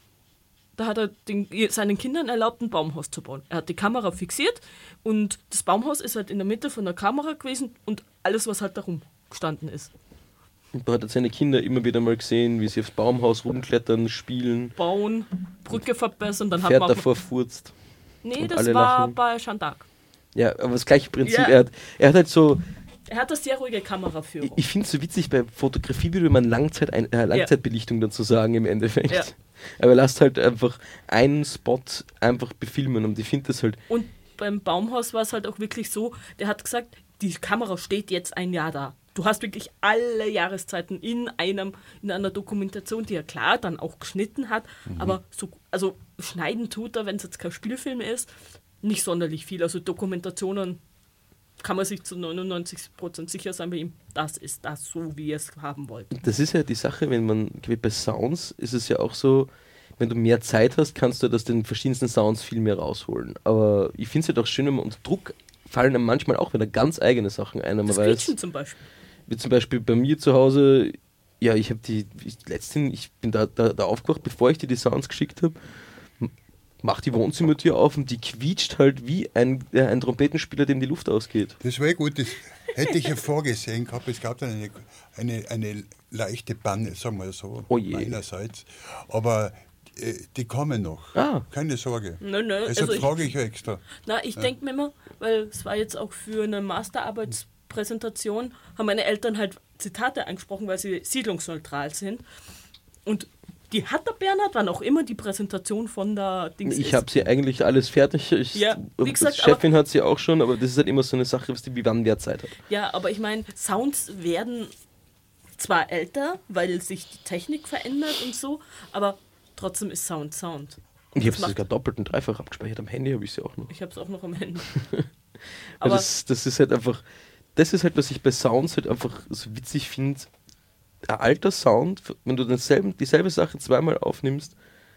da hat er den, seinen Kindern erlaubt, ein Baumhaus zu bauen. Er hat die Kamera fixiert und das Baumhaus ist halt in der Mitte von der Kamera gewesen und alles, was halt darum gestanden ist. Und da hat er seine Kinder immer wieder mal gesehen, wie sie aufs Baumhaus rumklettern, spielen, Bauen, Brücke verbessern, dann hat Pferd man... auch- davor furzt. Nee, und das alle war lachen. bei Shandak. Ja, aber das gleiche Prinzip. Ja. Er, hat, er hat halt so, Er hat eine sehr ruhige Kameraführung. ich finde es so witzig, bei Fotografie würde man Langzeit ein, äh, Langzeitbelichtung dazu sagen im Endeffekt. Ja. Aber er lässt halt einfach einen Spot einfach befilmen und ich finde das halt, Und beim Baumhaus war es halt auch wirklich so, der hat gesagt, die Kamera steht jetzt ein Jahr da. Du hast wirklich alle Jahreszeiten in einem in einer Dokumentation, die er klar dann auch geschnitten hat, aber so, also schneiden tut er, wenn es jetzt kein Spielfilm ist, nicht sonderlich viel. Also Dokumentationen kann man sich zu neunundneunzig Prozent sicher sein bei ihm, das ist das so, wie er es haben wollte. das ist ja die Sache, wenn man, wie bei Sounds ist es ja auch so, wenn du mehr Zeit hast, kannst du aus den verschiedensten Sounds viel mehr rausholen. Aber ich finde es halt auch schön, wenn man unter Druck fallen einem manchmal auch wieder ganz eigene Sachen ein, wenn man Das weiß, Quietschen zum Beispiel. wie zum Beispiel bei mir zu Hause, ja, ich habe die, ich, letztens, ich bin da, da, da aufgewacht, bevor ich dir die Sounds geschickt habe, mach die Wohnzimmertür auf und die quietscht halt wie ein, äh, ein Trompetenspieler, dem die Luft ausgeht. Das war gut, das hätte ich ja vorgesehen gehabt. Es gab dann eine, eine, eine leichte Panne, sagen wir so, Oh je. meinerseits. Aber äh, die kommen noch. Ah. Keine Sorge. Nö, nö, Deshalb also ich- frage ich ja extra. Na, ich denke mir immer, weil es war jetzt auch für eine Masterarbeitspräsentation, haben meine Eltern halt Zitate angesprochen, weil sie siedlungsneutral sind. Und die hat der Bernhard, wann auch immer die Präsentation von der Dings Ich ist. habe sie eigentlich alles fertig. Ich, Ja, wie gesagt, die Chefin hat sie auch schon, aber das ist halt immer so eine Sache, was die, wie wann wer Zeit hat. Ja, aber ich meine, Sounds werden zwar älter, weil sich die Technik verändert und so, aber trotzdem ist Sound Sound. Und ich habe Das sie macht- sogar doppelt und dreifach abgespeichert. Am Handy habe ich sie auch noch. Ich habe es auch noch am Ende. Weil Aber das, das ist halt einfach, das ist halt, was ich bei Sounds halt einfach so witzig finde. Ein alter Sound, wenn du denselben, dieselbe Sache zweimal aufnimmst,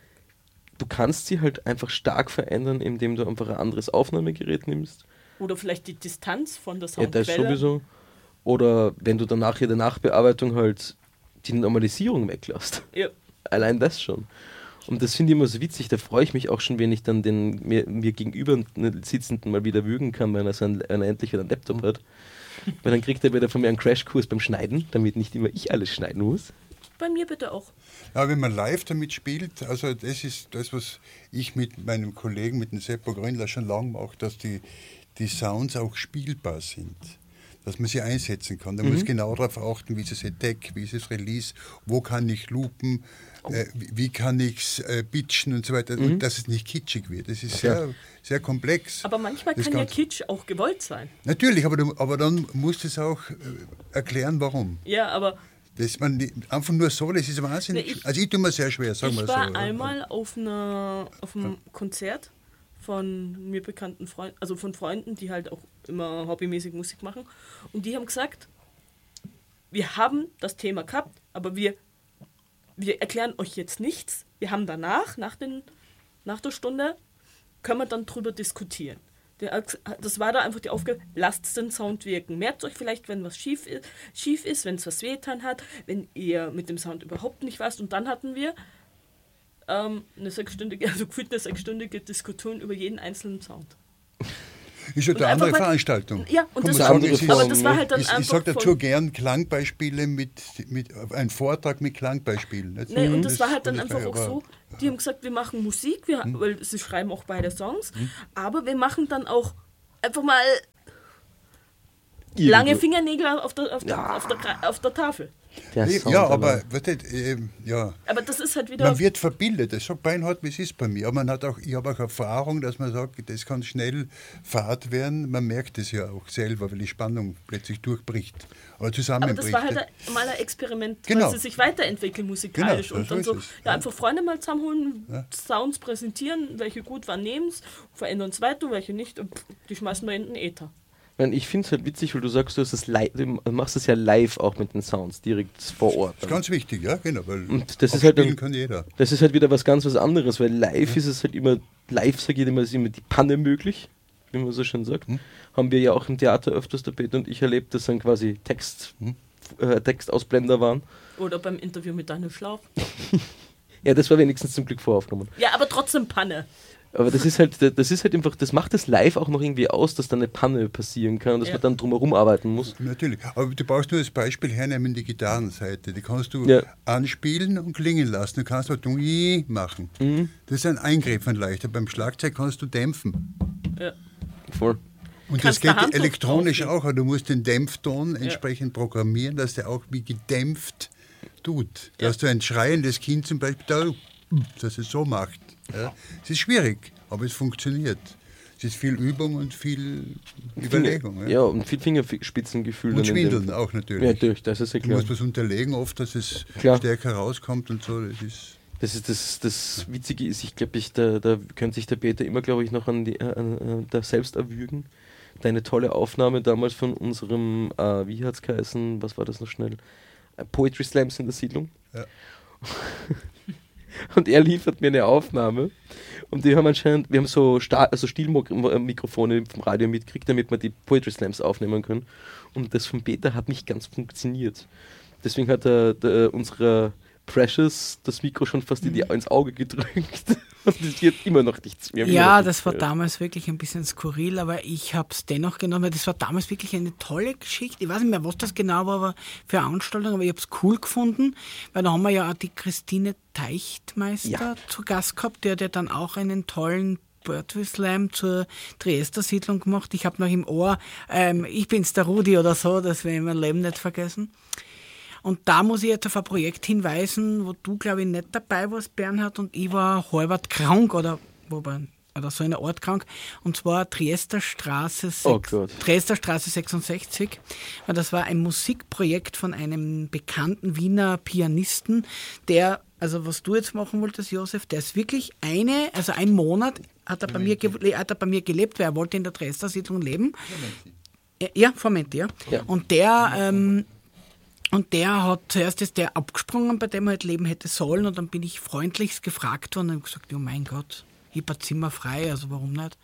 du kannst sie halt einfach stark verändern, indem du einfach ein anderes Aufnahmegerät nimmst. oder vielleicht die Distanz von der Ja, das Soundquelle. sowieso. Oder wenn du danach in der Nachbearbeitung halt die Normalisierung weglässt. Ja. Allein das schon. Und das finde ich immer so witzig, da freue ich mich auch schon, wenn ich dann den mir, mir gegenüber sitzenden mal wieder würgen kann, wenn er, sein, wenn er endlich wieder einen Laptop hat. Weil dann kriegt er wieder von mir einen Crashkurs beim Schneiden, damit nicht immer ich alles schneiden muss. Bei mir bitte auch. Ja, wenn man live damit spielt, also das ist das, was ich mit meinem Kollegen, mit dem Seppo Gründler schon lange mache, dass die, die Sounds auch spielbar sind. Dass man sie einsetzen kann. Da muss ich genau darauf achten, wie ist das Attack, wie ist das Release, wo kann ich loopen, äh, wie, wie kann ich es äh, pitchen und so weiter. Und dass es nicht kitschig wird. Das ist sehr, sehr komplex. Aber manchmal Das kann ja Ganze- Kitsch auch gewollt sein. Natürlich, aber, du, aber dann musst du es auch äh, erklären, warum. Ja, aber Das man die- einfach nur so, das ist wahnsinnig. Nee, ich- also ich tue mir sehr schwer, sagen wir ich so. war ja. einmal auf, einer, auf einem Konzert von mir bekannten Freunden, also von Freunden, die halt auch immer hobbymäßig Musik machen. Und die haben gesagt, wir haben das Thema gehabt, aber wir, wir erklären euch jetzt nichts. Wir haben danach, nach den nach der Stunde können wir dann drüber diskutieren. Das war da einfach die Aufgabe, lasst den Sound wirken. Merkt euch vielleicht, wenn was schief ist, schief ist, wenn es was wehgetan hat, wenn ihr mit dem Sound überhaupt nicht weißt. Und dann hatten wir ähm, eine sechsstündige, also gefühlt eine sechsstündige Diskussion über jeden einzelnen Sound. Ist ja eine andere mal, Veranstaltung. Ja, und das, sagen, ist, aber das war halt dann ich, einfach... Ich sage dazu gern Klangbeispiele mit, mit ein Vortrag mit Klangbeispielen. Nicht? Nee, und das, das war halt dann das einfach auch so, die haben gesagt, wir machen Musik, wir, hm. weil sie schreiben auch beide Songs, hm. aber wir machen dann auch einfach mal Irgendwo. lange Fingernägel auf der, auf der, ja. auf der, auf der Tafel. Der nee, ja, aber weißt du, äh, ja. Aber das ist halt wieder. Man wird verbildet, das ist so beinhart, wie es ist bei mir. Aber man hat auch, ich habe auch Erfahrung, dass man sagt, das kann schnell Fahrt werden. Man merkt es ja auch selber, weil die Spannung plötzlich durchbricht. Aber zusammenbricht. Aber das war halt ein, mal ein Experiment, genau. weil sie sich weiterentwickeln musikalisch. Genau, und dann so so, ja, einfach Freunde mal zusammenholen, ja. Sounds präsentieren, welche gut waren, nehmen es, verändern es weiter, welche nicht, und die schmeißen wir in den Äther. Ich finde es halt witzig, weil du sagst, du, hast das live, du machst es ja live auch mit den Sounds, direkt vor Ort. Das ist ganz wichtig, ja, genau. Weil und das ist halt dann, kann jeder. Das ist halt wieder was ganz was anderes, weil live ja. ist es halt immer, live sage ich immer, ist immer die Panne möglich, wie man so schön sagt. Hm. Haben wir ja auch im Theater öfters, der Peter und ich, erlebt, dass dann quasi Text, hm. äh, Textausblender waren. Oder beim Interview mit Daniel Schlauch. Ja, das war wenigstens zum Glück voraufgenommen. Ja, aber trotzdem Panne. Aber das ist halt, das ist halt einfach, das macht das live auch noch irgendwie aus, dass da eine Panne passieren kann und dass ja. man dann drumherum arbeiten muss. Natürlich, aber du brauchst nur das Beispiel hernehmen, die Gitarrenseite. Die kannst du ja. anspielen und klingen lassen. Du kannst auch Dui machen. Mhm. Das ist ein Eingriff, ein leichter. Beim Schlagzeug kannst du dämpfen. Ja. Voll. Und das geht elektronisch auch. Du musst den Dämpfton entsprechend ja. programmieren, dass der auch wie gedämpft tut. Da ja. hast du ein schreiendes Kind zum Beispiel, da, dass es so macht. Ja, es ist schwierig, aber es funktioniert. Es ist viel Übung und viel Überlegung. Finger, ja. ja, und viel Fingerspitzengefühl. Und Schwindeln auch natürlich. Ja, natürlich, das ist ja klar. Du musst was unterlegen, oft, dass es klar. stärker rauskommt und so. Das ist das, ist das, das Witzige ist, ich glaube, ich, da, da könnte sich der Peter immer, glaube ich, noch an, die, an, an da selbst erwürgen. Deine tolle Aufnahme damals von unserem, äh, wie hat es geheißen, was war das noch schnell? Äh, Poetry Slams in der Siedlung. Ja. Und er liefert mir eine Aufnahme und die haben anscheinend, wir haben so, Sta- also Stielmikrofone vom Radio mitgekriegt, damit wir die Poetry Slams aufnehmen können. Und das von Peter hat nicht ganz funktioniert. Deswegen hat er der, unserer Precious das Mikro schon fast in die, ins Auge gedrückt und es wird immer noch nichts mehr. Ja, das war damals wirklich ein bisschen skurril, aber ich habe es dennoch genommen, weil das war damals wirklich eine tolle Geschichte. Ich weiß nicht mehr, was das genau war aber für eine Veranstaltung, aber ich habe es cool gefunden, weil da haben wir ja auch die Christine Teichtmeister ja. zu Gast gehabt, der hat ja dann auch einen tollen Poetry Slam zur Triester Siedlung gemacht. Ich habe noch im Ohr, ähm, ich bin's der Rudi oder so, das werde ich mein Leben nicht vergessen. Und da muss ich jetzt auf ein Projekt hinweisen, wo du, glaube ich, nicht dabei warst, Bernhard, und ich war halbert krank oder, wobei, oder so in einer Art krank, und zwar Triester Straße, oh Triester Straße sechsundsechzig. Weil das war ein Musikprojekt von einem bekannten Wiener Pianisten, der, also was du jetzt machen wolltest, Josef, der ist wirklich eine, also ein Monat hat er bei mir, ge- hat er bei mir gelebt, weil er wollte in der Triester Siedlung leben. Formenti. Ja, Formenti, ja. ja. Und der, ähm, Und der hat, zuerst ist der abgesprungen, bei dem er halt leben hätte sollen, und dann bin ich freundlichst gefragt worden und habe gesagt, oh mein Gott, ich habe ein Zimmer frei, also warum nicht?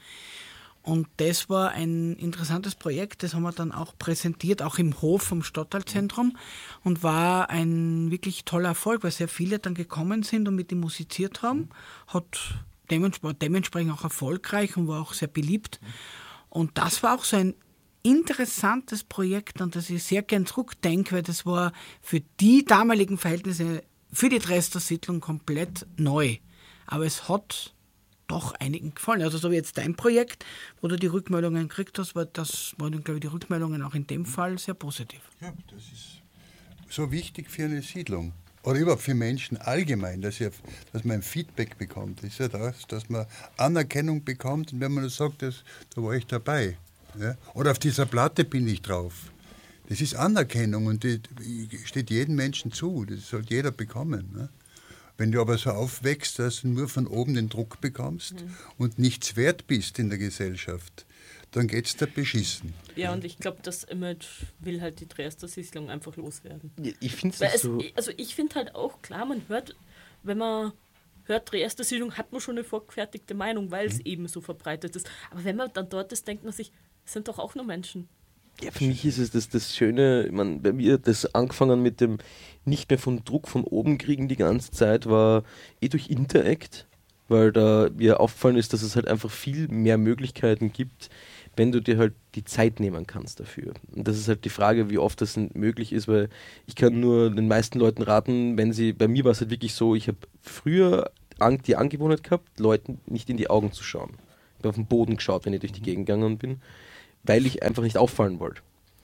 Und das war ein interessantes Projekt, das haben wir dann auch präsentiert, auch im Hof vom Stadtteilzentrum, und war ein wirklich toller Erfolg, weil sehr viele dann gekommen sind und mit ihm musiziert haben, hat dementsprechend, dementsprechend auch erfolgreich und war auch sehr beliebt. Und das war auch so ein interessantes Projekt, an das ich sehr gern zurückdenke, weil das war für die damaligen Verhältnisse, für die Triester Siedlung komplett neu. Aber es hat doch einigen gefallen. Also so wie jetzt dein Projekt, wo du die Rückmeldungen gekriegt hast, war das waren, glaube ich, die Rückmeldungen auch in dem Fall sehr positiv. Ja, das ist so wichtig für eine Siedlung. Oder überhaupt für Menschen allgemein, dass, ihr, dass man ein Feedback bekommt. Das ist ja das, dass man Anerkennung bekommt, und wenn man das sagt, das, da war ich dabei. Ja? Oder auf dieser Platte bin ich drauf. Das ist Anerkennung und die steht jedem Menschen zu. Das sollte jeder bekommen. Ne? Wenn du aber so aufwächst, dass du nur von oben den Druck bekommst mhm. und nichts wert bist in der Gesellschaft, dann geht's da beschissen. Ja, und ich glaube, das Image will halt die Triester Siedlung einfach loswerden. Ja, ich finde es so. Also ich finde halt auch, klar, man hört, wenn man hört die erste Sendung, hat man schon eine vorgefertigte Meinung, weil es Mhm. eben so verbreitet ist. Aber wenn man dann dort ist, denkt man sich, es sind doch auch nur Menschen. Ja, für mich ist es das, das Schöne, ich mein, bei mir das angefangen mit dem nicht mehr von Druck von oben kriegen die ganze Zeit, war eh durch Interact, weil da mir auffallen ist, dass es halt einfach viel mehr Möglichkeiten gibt, wenn du dir halt die Zeit nehmen kannst dafür. Und das ist halt die Frage, wie oft das möglich ist, weil ich kann nur den meisten Leuten raten, wenn sie, bei mir war es halt wirklich so, ich habe früher an, die Angewohnheit gehabt, Leuten nicht in die Augen zu schauen. Ich habe auf den Boden geschaut, wenn ich durch die Gegend gegangen bin, weil ich einfach nicht auffallen wollte.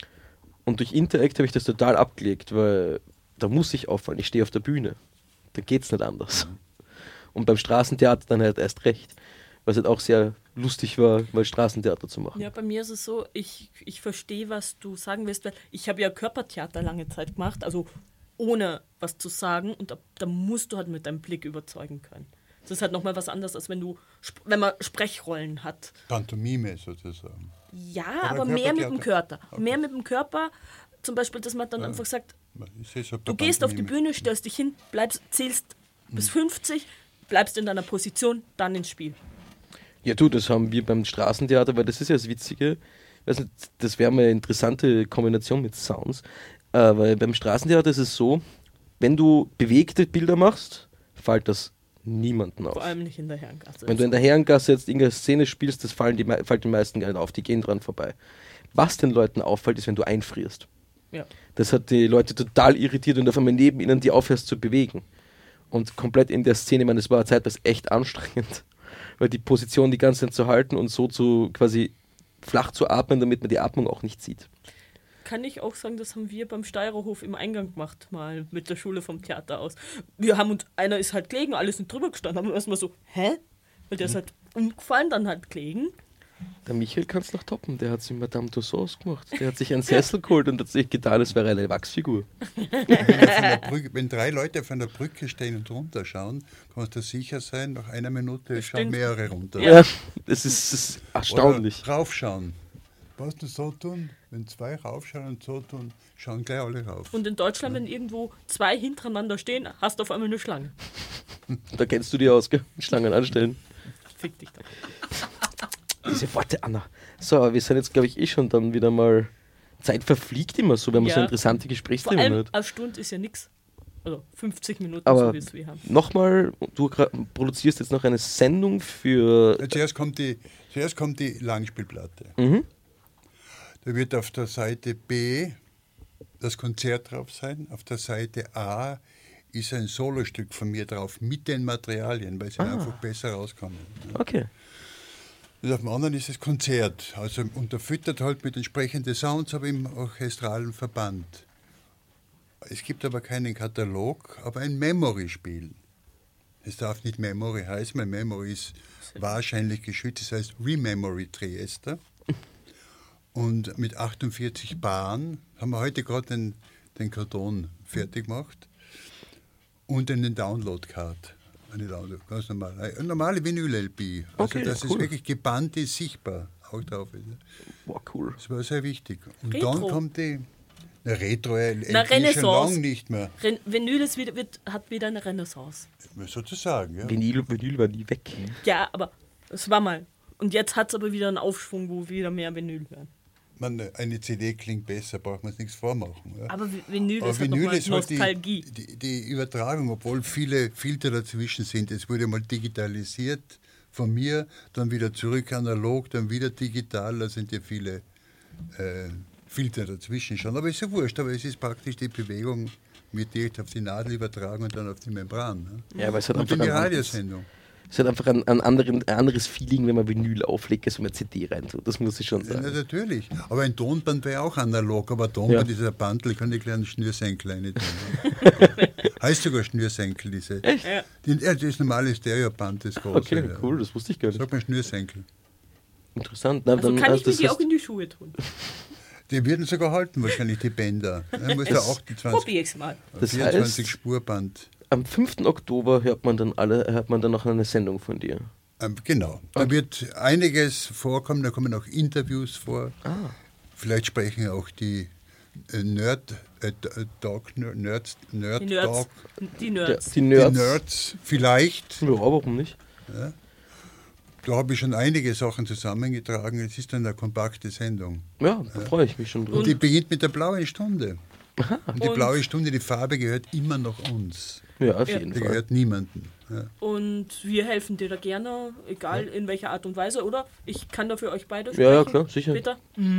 Und durch Interact habe ich das total abgelegt, weil da muss ich auffallen, ich stehe auf der Bühne. Da geht es nicht anders. Und beim Straßentheater dann halt erst recht, weil es halt auch sehr lustig war, mal Straßentheater zu machen. Ja, bei mir ist es so, ich, ich verstehe, was du sagen willst, weil ich habe ja Körpertheater lange Zeit gemacht, also ohne was zu sagen, und da, da musst du halt mit deinem Blick überzeugen können. Das ist halt nochmal was anderes, als wenn du, wenn man Sprechrollen hat. Pantomime sozusagen. Ja, Oder aber mehr mit dem Körpertheater. Körper. Mehr mit dem Körper, zum Beispiel, dass man dann Ja. einfach sagt, Ich sehe so du gehst auf die Pantomime. Bühne, stellst dich hin, bleibst, zählst bis fünfzig, bleibst in deiner Position, dann ins Spiel. Ja du, das haben wir beim Straßentheater, weil das ist ja das Witzige, weiß nicht, das wäre mal eine interessante Kombination mit Sounds, äh, weil beim Straßentheater ist es so, wenn du bewegte Bilder machst, fällt das niemanden auf. Vor allem nicht in der Herrengasse. Wenn du in der Herrengasse jetzt irgendeine Szene spielst, das fallen die, mei- fällt den meisten gar nicht auf, die gehen dran vorbei. Was den Leuten auffällt, ist, wenn du einfrierst. Ja. Das hat die Leute total irritiert und auf einmal neben ihnen die aufhörst zu bewegen. Und komplett in der Szene, ich meine, es war zeitweise echt anstrengend, weil die Position die ganze Zeit zu halten und so zu quasi flach zu atmen, damit man die Atmung auch nicht sieht. Kann ich auch sagen, das haben wir beim Steirerhof im Eingang gemacht, mal mit der Schule vom Theater aus. Wir haben uns, einer ist halt gelegen, alle sind drüber gestanden, haben wir erstmal so, hä? Weil der ist halt umgefallen, dann halt gelegen. Der Michael kann es noch toppen, der hat es in Madame Tussauds gemacht. Der hat sich einen Sessel geholt und hat sich getan, es wäre eine Wachsfigur. Wenn, der Brücke, wenn drei Leute von der Brücke stehen und runterschauen, kannst du sicher sein, nach einer Minute schauen stimmt. mehrere runter. Ja, das ist, das ist erstaunlich. Oder raufschauen. Was du so tun? Wenn zwei raufschauen und so tun, schauen gleich alle rauf. Und in Deutschland, wenn irgendwo zwei hintereinander stehen, hast du auf einmal eine Schlange. Da kennst du die aus, gell? Schlangen anstellen. Fick dich doch. Diese Worte, Anna. So, aber wir sind jetzt, glaube ich, eh schon dann wieder mal. Zeit verfliegt immer so, wenn man Ja. so interessante Vor Gesprächsthemen allem, hat. eine Stunde ist ja nichts. Also fünfzig Minuten, Aber so wie es wir haben. nochmal, du gra- produzierst jetzt noch eine Sendung für. Ja, zuerst, kommt die, zuerst kommt die Langspielplatte. Mhm. Da wird auf der Seite B das Konzert drauf sein. Auf der Seite A ist ein Solostück von mir drauf mit den Materialien, weil sie Ah. einfach besser rauskommen. Okay. Und auf dem anderen ist das Konzert, also unterfüttert halt mit entsprechenden Sounds, aber im orchestralen Verband. Es gibt aber keinen Katalog, aber ein Memory-Spiel. Es darf nicht Memory heißen, weil Memory ist wahrscheinlich geschützt, das heißt Rememory Triester. Und mit achtundvierzig Bahnen haben wir heute gerade den, den Karton fertig gemacht und einen Download-Card. Eine Download, ganz normal. Eine normale Vinyl-L P. Also, Okay, dass cool. es wirklich gebannt ist, sichtbar auch drauf ist. Boah, cool. Das war sehr wichtig. Und Retro. dann kommt die na, Retro-L P Na, schon Renaissance. lange nicht mehr. Ren Vinyl ist wieder, wird, hat wieder eine Renaissance. Sozusagen, ja. Vinyl, Vinyl war nie weg. Ja, aber es war mal. Und jetzt hat es aber wieder einen Aufschwung, wo wir wieder mehr Vinyl hören. Man, eine C D klingt besser, braucht man es nichts vormachen. Ja. Aber Vi- Vinyl Aber ist halt Vinyl nochmal ist halt die, Nostalgie. die, die Übertragung, obwohl viele Filter dazwischen sind. Es wurde mal digitalisiert von mir, dann wieder zurück analog, dann wieder digital. Da sind ja viele äh, Filter dazwischen schon. Aber ist ja wurscht, aber es ist praktisch die Bewegung, wird direkt auf die Nadel übertragen und dann auf die Membran. Ne? Ja, weil es hat Und einfach in die ein, anderes, Radiosendung. es hat einfach ein, ein, anderen, ein anderes Feeling, wenn man Vinyl auflegt, als wenn man C D reintut. Das muss ich schon Ja, sagen. natürlich. Aber ein Tonband wäre auch analog, aber Tonband Ja. ist ein Bandel, kann die kleinen Schnürsenkel rein tun. Heißt sogar Schnürsenkel, diese. Ja. Die, ja, das ist normale Stereoband, das große. Okay, ja. cool, das wusste ich gar nicht. Sagt man Schnürsenkel. Interessant. Na, Also dann, kann ich das mir die heißt- auch in die Schuhe tun. Die würden sogar halten, wahrscheinlich, die Bänder. Dann muss da achtundzwanzig, Probier ich's mal. Das vierundzwanzig heißt- Spurband. Am fünften Oktober hört man dann alle, hört man dann noch eine Sendung von dir. Ähm, genau. Da wird einiges vorkommen, da kommen auch Interviews vor. Ah. Vielleicht sprechen auch die äh, Nerd, äh, Dog, Nerds, Nerd, Die Nerds. Dog, Die Ja, Nerds. die die Nerds. Nerds, vielleicht. Ja, warum nicht? Da habe ich schon einige Sachen zusammengetragen. Es ist dann eine kompakte Sendung. Ja, da freue ich mich schon drüber. Und die beginnt mit der blauen Stunde. Und die Und- blaue Stunde, die Farbe gehört immer noch uns. Ja, auf Ja. jeden Die Fall. gehört niemandem. Ja. Und wir helfen dir da gerne, egal in welcher Art und Weise, oder? Ich kann da für euch beide sprechen. Ja, ja, klar, sicher. Bitte?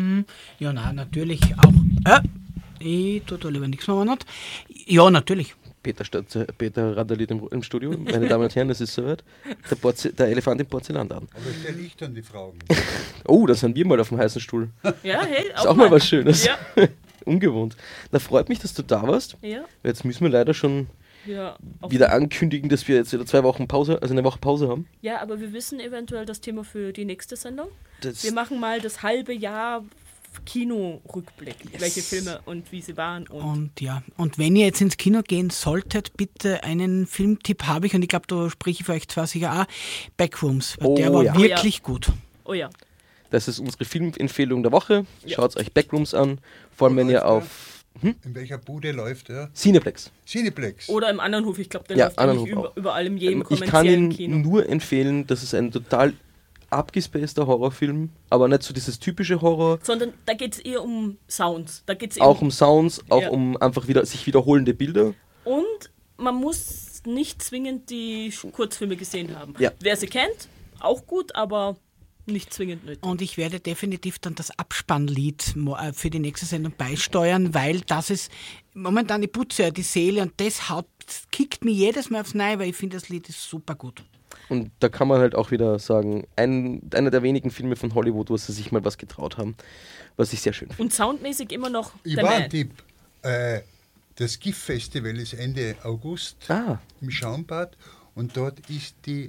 Ja, na, natürlich auch. Äh, ich tue da lieber nichts mehr nicht. Ja, natürlich. Peter, Stötze, Peter randaliert im, im Studio. Meine Damen und Herren, es ist soweit. Der, Porze der Elefant im Porzellanladen. Aber stelle ich dann die Fragen. Oh, da sind wir mal auf dem heißen Stuhl. Ja, hey, Ist auch mal was Schönes. Ja. Ungewohnt. Da freut mich, dass du da warst. Ja, Jetzt müssen wir leider schon ja. Auch wieder ankündigen, dass wir jetzt wieder zwei Wochen Pause, also eine Woche Pause haben. Ja, aber wir wissen eventuell das Thema für die nächste Sendung. Das, Wir machen mal das halbe Jahr Kino-Rückblick, Yes. welche Filme und wie sie waren. Und Und ja, und wenn ihr jetzt ins Kino gehen solltet, bitte einen Filmtipp habe ich, und ich glaube, da spreche ich für euch zwar sicher auch, Backrooms. Oh der war ja. wirklich gut. oh ja, das ist unsere Filmempfehlung der Woche. Ja. Schaut euch Backrooms an. Vor allem, wenn ihr auf In welcher Bude läuft er? Cineplex. Cineplex. oder im anderen Hof, ich glaube, der Ja, läuft eigentlich Annenhof über, auch. überall in jedem Ich kann kommerziellen ihn Kino. nur empfehlen, das ist ein total abgespaceder Horrorfilm, aber nicht so dieses typische Horror. Sondern da geht es eher um Sounds. Da geht's Auch eben um Sounds, auch Ja. um einfach wieder sich wiederholende Bilder. Und man muss nicht zwingend die Sch- Kurzfilme gesehen haben. Ja. Wer sie kennt, auch gut, aber nicht zwingend nötig. Und ich werde definitiv dann das Abspannlied mo- äh, für die nächste Sendung beisteuern, weil das ist momentan die Putze, ja, die Seele, und das haut, das kickt mich jedes Mal aufs Neue, weil ich finde, das Lied ist super gut. Und da kann man halt auch wieder sagen, ein, einer der wenigen Filme von Hollywood, wo sie sich mal was getraut haben, was ich sehr schön finde. Und soundmäßig immer noch Ich der war Man. ein Tipp. Äh, das GIF-Festival ist Ende August Ah. im Schaumbad und dort ist die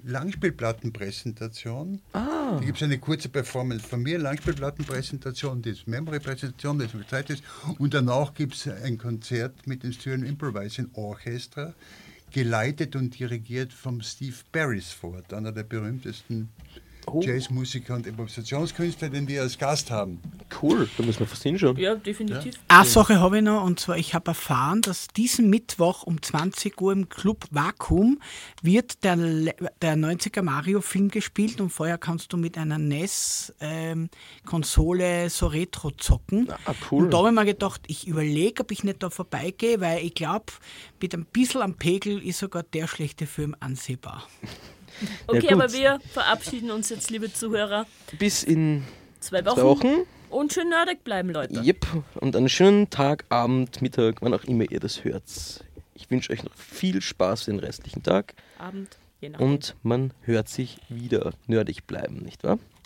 Langspielplattenpräsentation. Ah. Da gibt es eine kurze Performance von mir, Langspielplattenpräsentation, die Memory-Präsentation, das Zeit ist. Und danach gibt es ein Konzert mit dem Styrian Improvising Orchestra, geleitet und dirigiert vom Steve Beresford, einer der berühmtesten Oh. Jazzmusiker und Improvisationskünstler, den wir als Gast haben. Cool, da müssen wir fast hinschauen. Ja, definitiv. Eine Sache habe ich noch, und zwar, ich habe erfahren, dass diesen Mittwoch um zwanzig Uhr im Club Vakuum wird der, Le- der neunziger Mario-Film gespielt, und vorher kannst du mit einer N E S-Konsole so Retro zocken. Ah, cool. Und da habe ich mir gedacht, ich überlege, ob ich nicht da vorbeigehe, weil ich glaube, mit ein bisschen am Pegel ist sogar der schlechte Film ansehbar. Okay, gut. aber wir verabschieden uns jetzt, liebe Zuhörer. Bis in Zwei Wochen. zwei Wochen. Und schön nerdig bleiben, Leute. Yep. Und einen schönen Tag, Abend, Mittag, wann auch immer ihr das hört. Ich wünsche euch noch viel Spaß den restlichen Tag Abend, je nachdem. und man hört sich wieder nerdig bleiben, nicht wahr?